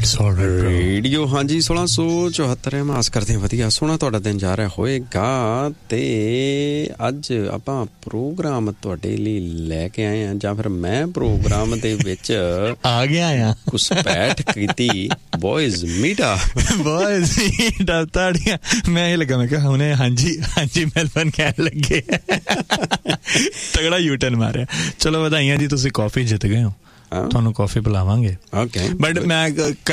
Radio ਹਾਂਜੀ 1674 ਆਸ ਕਰਦੇ ਹਾਂ ਵਧੀਆ ਸੋਹਣਾ ਤੁਹਾਡਾ ਦਿਨ ਜਾ ਰਿਹਾ ਹੋਏਗਾ। ਤੇ ਅੱਜ ਆਪਾਂ ਪ੍ਰੋਗਰਾਮ ਤੁਹਾਡੇ ਲਈ ਲੈ ਕੇ ਆਏ ਹਾਂ, ਜਾਂ ਫਿਰ ਮੈਂ ਪ੍ਰੋਗਰਾਮ ਦੇ ਵਿੱਚ ਆ ਗਿਆ ਆ ਘੁਸਪੈਠ ਕੀਤੀ। ਬॉयਜ਼ ਮੀਟਾ ਤਾੜੀਆਂ ਮੈਂ ਇਹ ਲੱਗਾ, ਮੈਂ ਕਿਹਾ ਹੁਣੇ ਹਾਂਜੀ ਹਾਂਜੀ ਮੈਲਬਨ ਕਹਿਣ ਲੱਗੇ, ਤਗੜਾ ਯੂਟਰਨ ਮਾਰਿਆ। ਚਲੋ ਵਧਾਈਆਂ ਜੀ, ਤੁਸੀਂ ਕਾਫੀ ਜਿੱਤ ਗਏ ਹੋ, ਤੁਹਾਨੂੰ ਕਾਫੀ ਪਿਲਾਵਾਂਗੇ। ਬਟ ਮੈਂ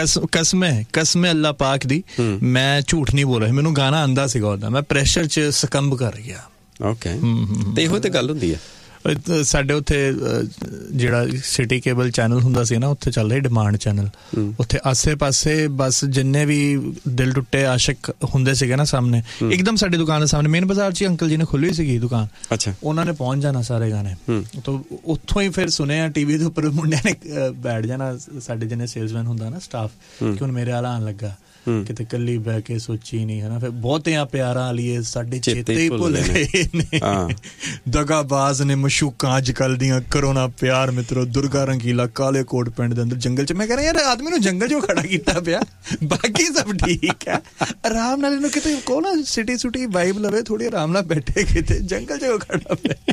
ਕਸਮੇ ਅੱਲਾ ਪਾਕ ਦੀ, ਮੈਂ ਝੂਠ ਨਹੀਂ ਬੋਲ ਰਿਹਾ, ਮੈਨੂੰ ਗਾਣਾ ਆਂਦਾ ਸੀਗਾ ਉਹਦਾ, ਮੈਂ ਪ੍ਰੈਸ਼ਰ 'ਚ ਸਕੰਬ ਕਰ ਗਿਆ। ਤੇ ਇਹੋ ਤੇ ਗੱਲ ਹੁੰਦੀ ਹੈ। ਸਾਡੇ ਉੱਥੇ ਜਿਹੜਾ ਸਿਟੀ ਕੇਬਲ ਚੈਨਲ ਹੁੰਦਾ ਸੀ ਨਾ, ਉੱਥੇ ਚੱਲ ਰਿਹਾ ਡਿਮਾਂਡ ਚੈਨਲ, ਉੱਥੇ ਆਸੇ ਪਾਸੇ ਬਸ ਜਿੰਨੇ ਵੀ ਦਿਲ ਟੁੱਟੇ ਆਸ਼ਿਕ ਹੁੰਦੇ ਸੀਗੇ ਨਾ ਸਾਹਮਣੇ, ਇੱਕਦਮ ਸਾਡੀ ਦੁਕਾਨ ਦੇ ਸਾਹਮਣੇ ਮੇਨ ਬਾਜ਼ਾਰ 'ਚ ਅੰਕਲ ਜੀ ਨੇ ਖੋਲੀ ਸੀਗੀ ਦੁਕਾਨ, ਉਹਨਾਂ ਨੇ ਪਹੁੰਚ ਜਾਣਾ ਸਾਰੇ ਗਾਣੇ, ਤਾਂ ਉੱਥੋਂ ਹੀ ਫਿਰ ਸੁਣਿਆ ਟੀਵੀ ਦੇ ਉੱਪਰ ਮੁੰਡਿਆਂ ਨੇ ਬੈਠ ਜਾਣਾ, ਸਾਡੇ ਜਿੰਨੇ ਸੇਲਸਮੈਨ ਹੁੰਦਾ ਨਾ ਸਟਾਫ, ਕਿ ਹੁਣ ਮੇਰੇ ਵਾਲਾ ਆਉਣ ਲੱਗਾ, ਕਿਤੇ ਕੱਲੀ ਬਹਿ ਕੇ ਸੋਚੀ ਨਹੀਂ, ਹਨਾ। ਫਿਰ ਬਹੁਤਿਆਂ ਪਿਆਰਾਂ ਵਾਲੀਏ ਸਾਡੇ ਚੇਤੇ ਹੀ ਭੁੱਲ ਗਏ ਨੇ, ਦਗਾਬਾਜ਼ ਨੇ ਮਸ਼ੂਕਾਂ ਅੱਜ ਕੱਲ ਦੀਆਂ, ਕਰੋ ਨਾ ਪਿਆਰ ਮਿੱਤਰੋ, ਦੁਰਗਾ ਰੰਗੀਲਾ ਕਾਲੇ ਕੋਟ ਪਿੰਡ ਦੇ ਅੰਦਰ ਜੰਗਲ 'ਚ। ਮੈਂ ਕਹਿ ਰਿਹਾ ਯਾਰ ਆਦਮੀ ਨੂੰ ਜੰਗਲ 'ਚੋਂ ਖੜਾ ਕੀਤਾ ਪਿਆ, ਬਾਕੀ ਸਭ ਠੀਕ ਹੈ, ਆਰਾਮ ਨਾਲ ਇਹਨੂੰ ਕਿਤੇ ਕਹੋ ਨਾ ਸਿਟੀ ਸੁਟੀ ਵਾਈਬ ਲਵੇ, ਥੋੜੀ ਆਰਾਮ ਨਾਲ ਬੈਠੇ, ਕਿਤੇ ਜੰਗਲ 'ਚ ਖੜਾ ਪਿਆ।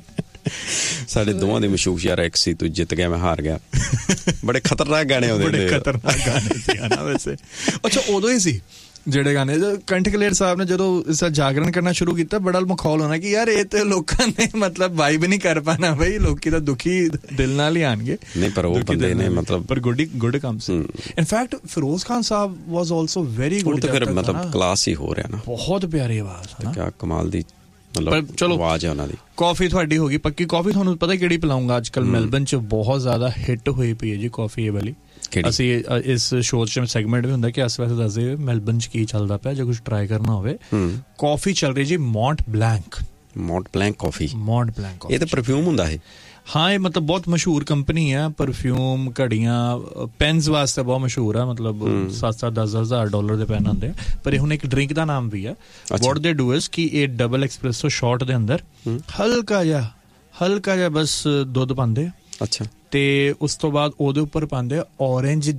ਸਾਡੇ ਦੋਵਾਂ ਦੇ ਮਸ਼ੂਕ ਯਾਰ ਇੱਕ ਸੀ, ਤੂੰ ਜਿੱਤ ਗਿਆ ਮੈਂ ਹਾਰ ਗਿਆ। ਬੜੇ ਖਤਰਨਾਕ ਗਾਣੇ ਆਉਂਦੇ, ਬੜੇ ਖਤਰਨਾਕ ਗਾਣੇ ਸੀ ਨਾ ਵੈਸੇ। ਅੱਛਾ ਉਦੋਂ ਹੀ ਸੀ ਜਿਹੜੇ ਗਾਣੇ, ਕੰਠ ਕਲੇਰ ਸਾਹਿਬ ਨੇ ਜਦੋਂ ਇਸ ਦਾ ਜਾਗਰਣ ਕਰਨਾ ਸ਼ੁਰੂ ਕੀਤਾ, ਬੜਾ ਮਖੌਲ ਹੋਣਾ ਕਿ ਯਾਰ ਇਹ ਤੇ ਲੋਕਾਂ ਨੇ ਮਤਲਬ ਵਾਈਬ ਨਹੀਂ ਕਰ ਪਾਣਾ ਬਈ, ਲੋਕੀ ਤਾਂ ਦੁਖੀ ਦਿਲ ਨਾਲ ਹੀ ਆਣਗੇ। ਨਹੀਂ ਪਰ ਉਹ ਬੰਦੇ ਨੇ ਮਤਲਬ ਪਰ ਗੁੱਡ ਕੰਮ ਸੀ। ਇਨਫੈਕਟ ਫਿਰੋਜ਼ ਖਾਨ ਸਾਹਿਬ ਵਾਸ ਆਲਸੋ ਵੈਰੀ ਗੁੱਡ, ਫਿਰ ਮਤਲਬ ਕਲਾਸ ਹੀ ਹੋ ਰਿਹਾ ਨਾ, ਬਹੁਤ ਪਿਆਰੀ ਆਵਾਜ਼ ਹੈ, ਕਿਆ ਕਮਾਲ ਦੀ ਚਲੋ ਆਵਾਜ਼ ਹੈ ਉਹਨਾਂ ਦੀ। ਕਾਫੀ ਤੁਹਾਡੀ ਹੋ ਗਈ ਪੱਕੀ। ਕਾਫੀ ਤੁਹਾਨੂੰ ਪਤਾ ਕਿਹੜੀ ਪਿਲਾਉਂਗਾ, ਅੱਜ ਕੱਲ ਮੈਲਬਨ 'ਚ ਬਹੁਤ ਜ਼ਿਆਦਾ ਹਿੱਟ ਹੋਈ ਪਈ ਹੈ ਜੀ ਕਾਫੀ ਇਹ ਵਾਲੀ। ਅਸੀਂ ਇਸ ਸ਼ੋਅ 'ਚ ਸੈਗਮੈਂਟ ਵੀ ਹੁੰਦਾ ਕਿ ਇਸ ਵੈਸੇ ਦੱਸਦੇ ਮੈਲਬਨ 'ਚ ਕੀ ਚੱਲਦਾ ਪਿਆ, ਜੇ ਕੁਝ ਟਰਾਈ ਕਰਨਾ ਹੋਵੇ। ਕਾਫੀ ਚੱਲ ਰਹੀ ਜੀ ਮੌਂਟ ਬਲੈਂਕ ਕਾਫੀ। ਇਹ ਤਾਂ ਪਰਫਿਊਮ ਹੁੰਦਾ ਹੈ। ਹਾਂ, ਇਹ ਮਤਲਬ ਬਹੁਤ ਮਸ਼ਹੂਰ ਕੰਪਨੀ ਹੈ, ਪਰਫਿਊਮ, ਘੜੀਆਂ, ਪੈਨਸ ਵਾਸਤੇ ਬਹੁਤ ਮਸ਼ਹੂਰ ਆ, ਮਤਲਬ 7-10,000 ਦੇ ਪੈਨ ਆਉਂਦੇ ਆ। ਪਰ ਇਹ ਹੁਣ ਇੱਕ ਡਰਿੰਕ ਦਾ ਨਾਮ ਵੀ ਆ। ਵਾਟ ਦੇ ਡੂ ਇਜ਼ ਕਿ ਇਹ ਡਬਲ ਐਕਸਪ੍ਰੈਸੋ ਸ਼ਾਟ ਦੇ ਅੰਦਰ ਹਲਕਾ ਜਿਹਾ ਬਸ ਦੁੱਧ ਪਾਉਂਦੇ, ਤੇ ਉਸ ਤੋਂ ਬਾਅਦ ਉਹਦੇ ਉੱਪਰ ਪਾਉਂਦੇ ਔਰੇਂਜ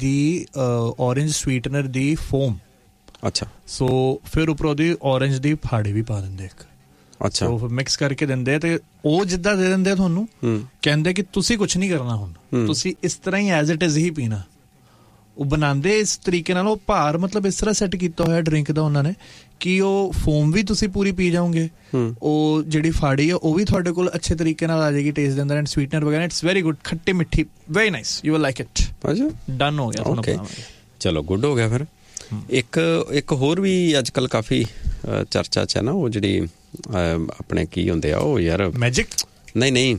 ਸਵੀਟਨਰ ਦੀ ਫੋਮ। ਸੋ ਫਿਰ ਉੱਪਰ ਉਹਦੀ ਔਰੇਂਜ ਦੀ ਫਾੜੀ ਵੀ ਪਾ ਦਿੰਦੇ ਇੱਕ, ਮਿਕਸ ਕਰਕੇ ਦਿੰਦੇ, ਤੇ ਉਹ ਜਿੱਦਾਂ ਦੇ ਦਿੰਦੇ ਤੁਹਾਨੂੰ, ਕਹਿੰਦੇ ਕਿ ਤੁਸੀਂ ਕੁਛ ਨਹੀਂ ਕਰਨਾ, ਹੁਣ ਤੁਸੀਂ ਇਸ ਤਰ੍ਹਾਂ ਹੀ ਐਜ਼ ਇਟ ਇਜ਼ ਹੀ ਪੀਣਾ। ਉਹ ਬਣਾਉਂਦੇ ਇਸ ਤਰੀਕੇ ਨਾਲ, ਉਹ ਭਾਰ ਮਤਲਬ ਇਸ ਤਰ੍ਹਾਂ ਸੈੱਟ ਕੀਤਾ ਹੋਇਆ ਡਰਿੰਕ ਦਾ ਉਹਨਾਂ ਨੇ ਕਿ ਉਹ ਫੋਮ ਵੀ ਤੁਸੀਂ ਪੂਰੀ ਪੀ ਜਾਓਗੇ, ਉਹ ਜਿਹੜੀ ਫਾੜੀ ਆ ਉਹ ਵੀ ਤੁਹਾਡੇ ਕੋਲ ਅੱਛੇ ਤਰੀਕੇ ਨਾਲ ਆ ਜਾਏਗੀ ਟੇਸਟ ਦੇ ਅੰਦਰ, ਐਂਡ ਸਵੀਟਨਰ ਵਗੈਰਾ, ਇਟਸ ਵੈਰੀ ਗੁੱਡ, ਖੱਟੀ ਮਿੱਠੀ, very nice, you will like it. Done ਹੋ ਗਿਆ ਤੁਹਾਨੂੰ। ਚਲੋ ਗੁੱਡ ਹੋ ਗਿਆ। ਫਿਰ ਇੱਕ ਹੋਰ ਵੀ ਅੱਜ ਕੱਲ ਕਾਫੀ ਚਰਚਾ 'ਚ ਹੈ ਨਾ, ਉਹ ਜਿਹੜੀ ਆਪਣੇ ਕੀ ਹੁੰਦੇ ਆ ਉਹ ਯਾਰ, ਮੈਜਿਕ ਨਹੀਂ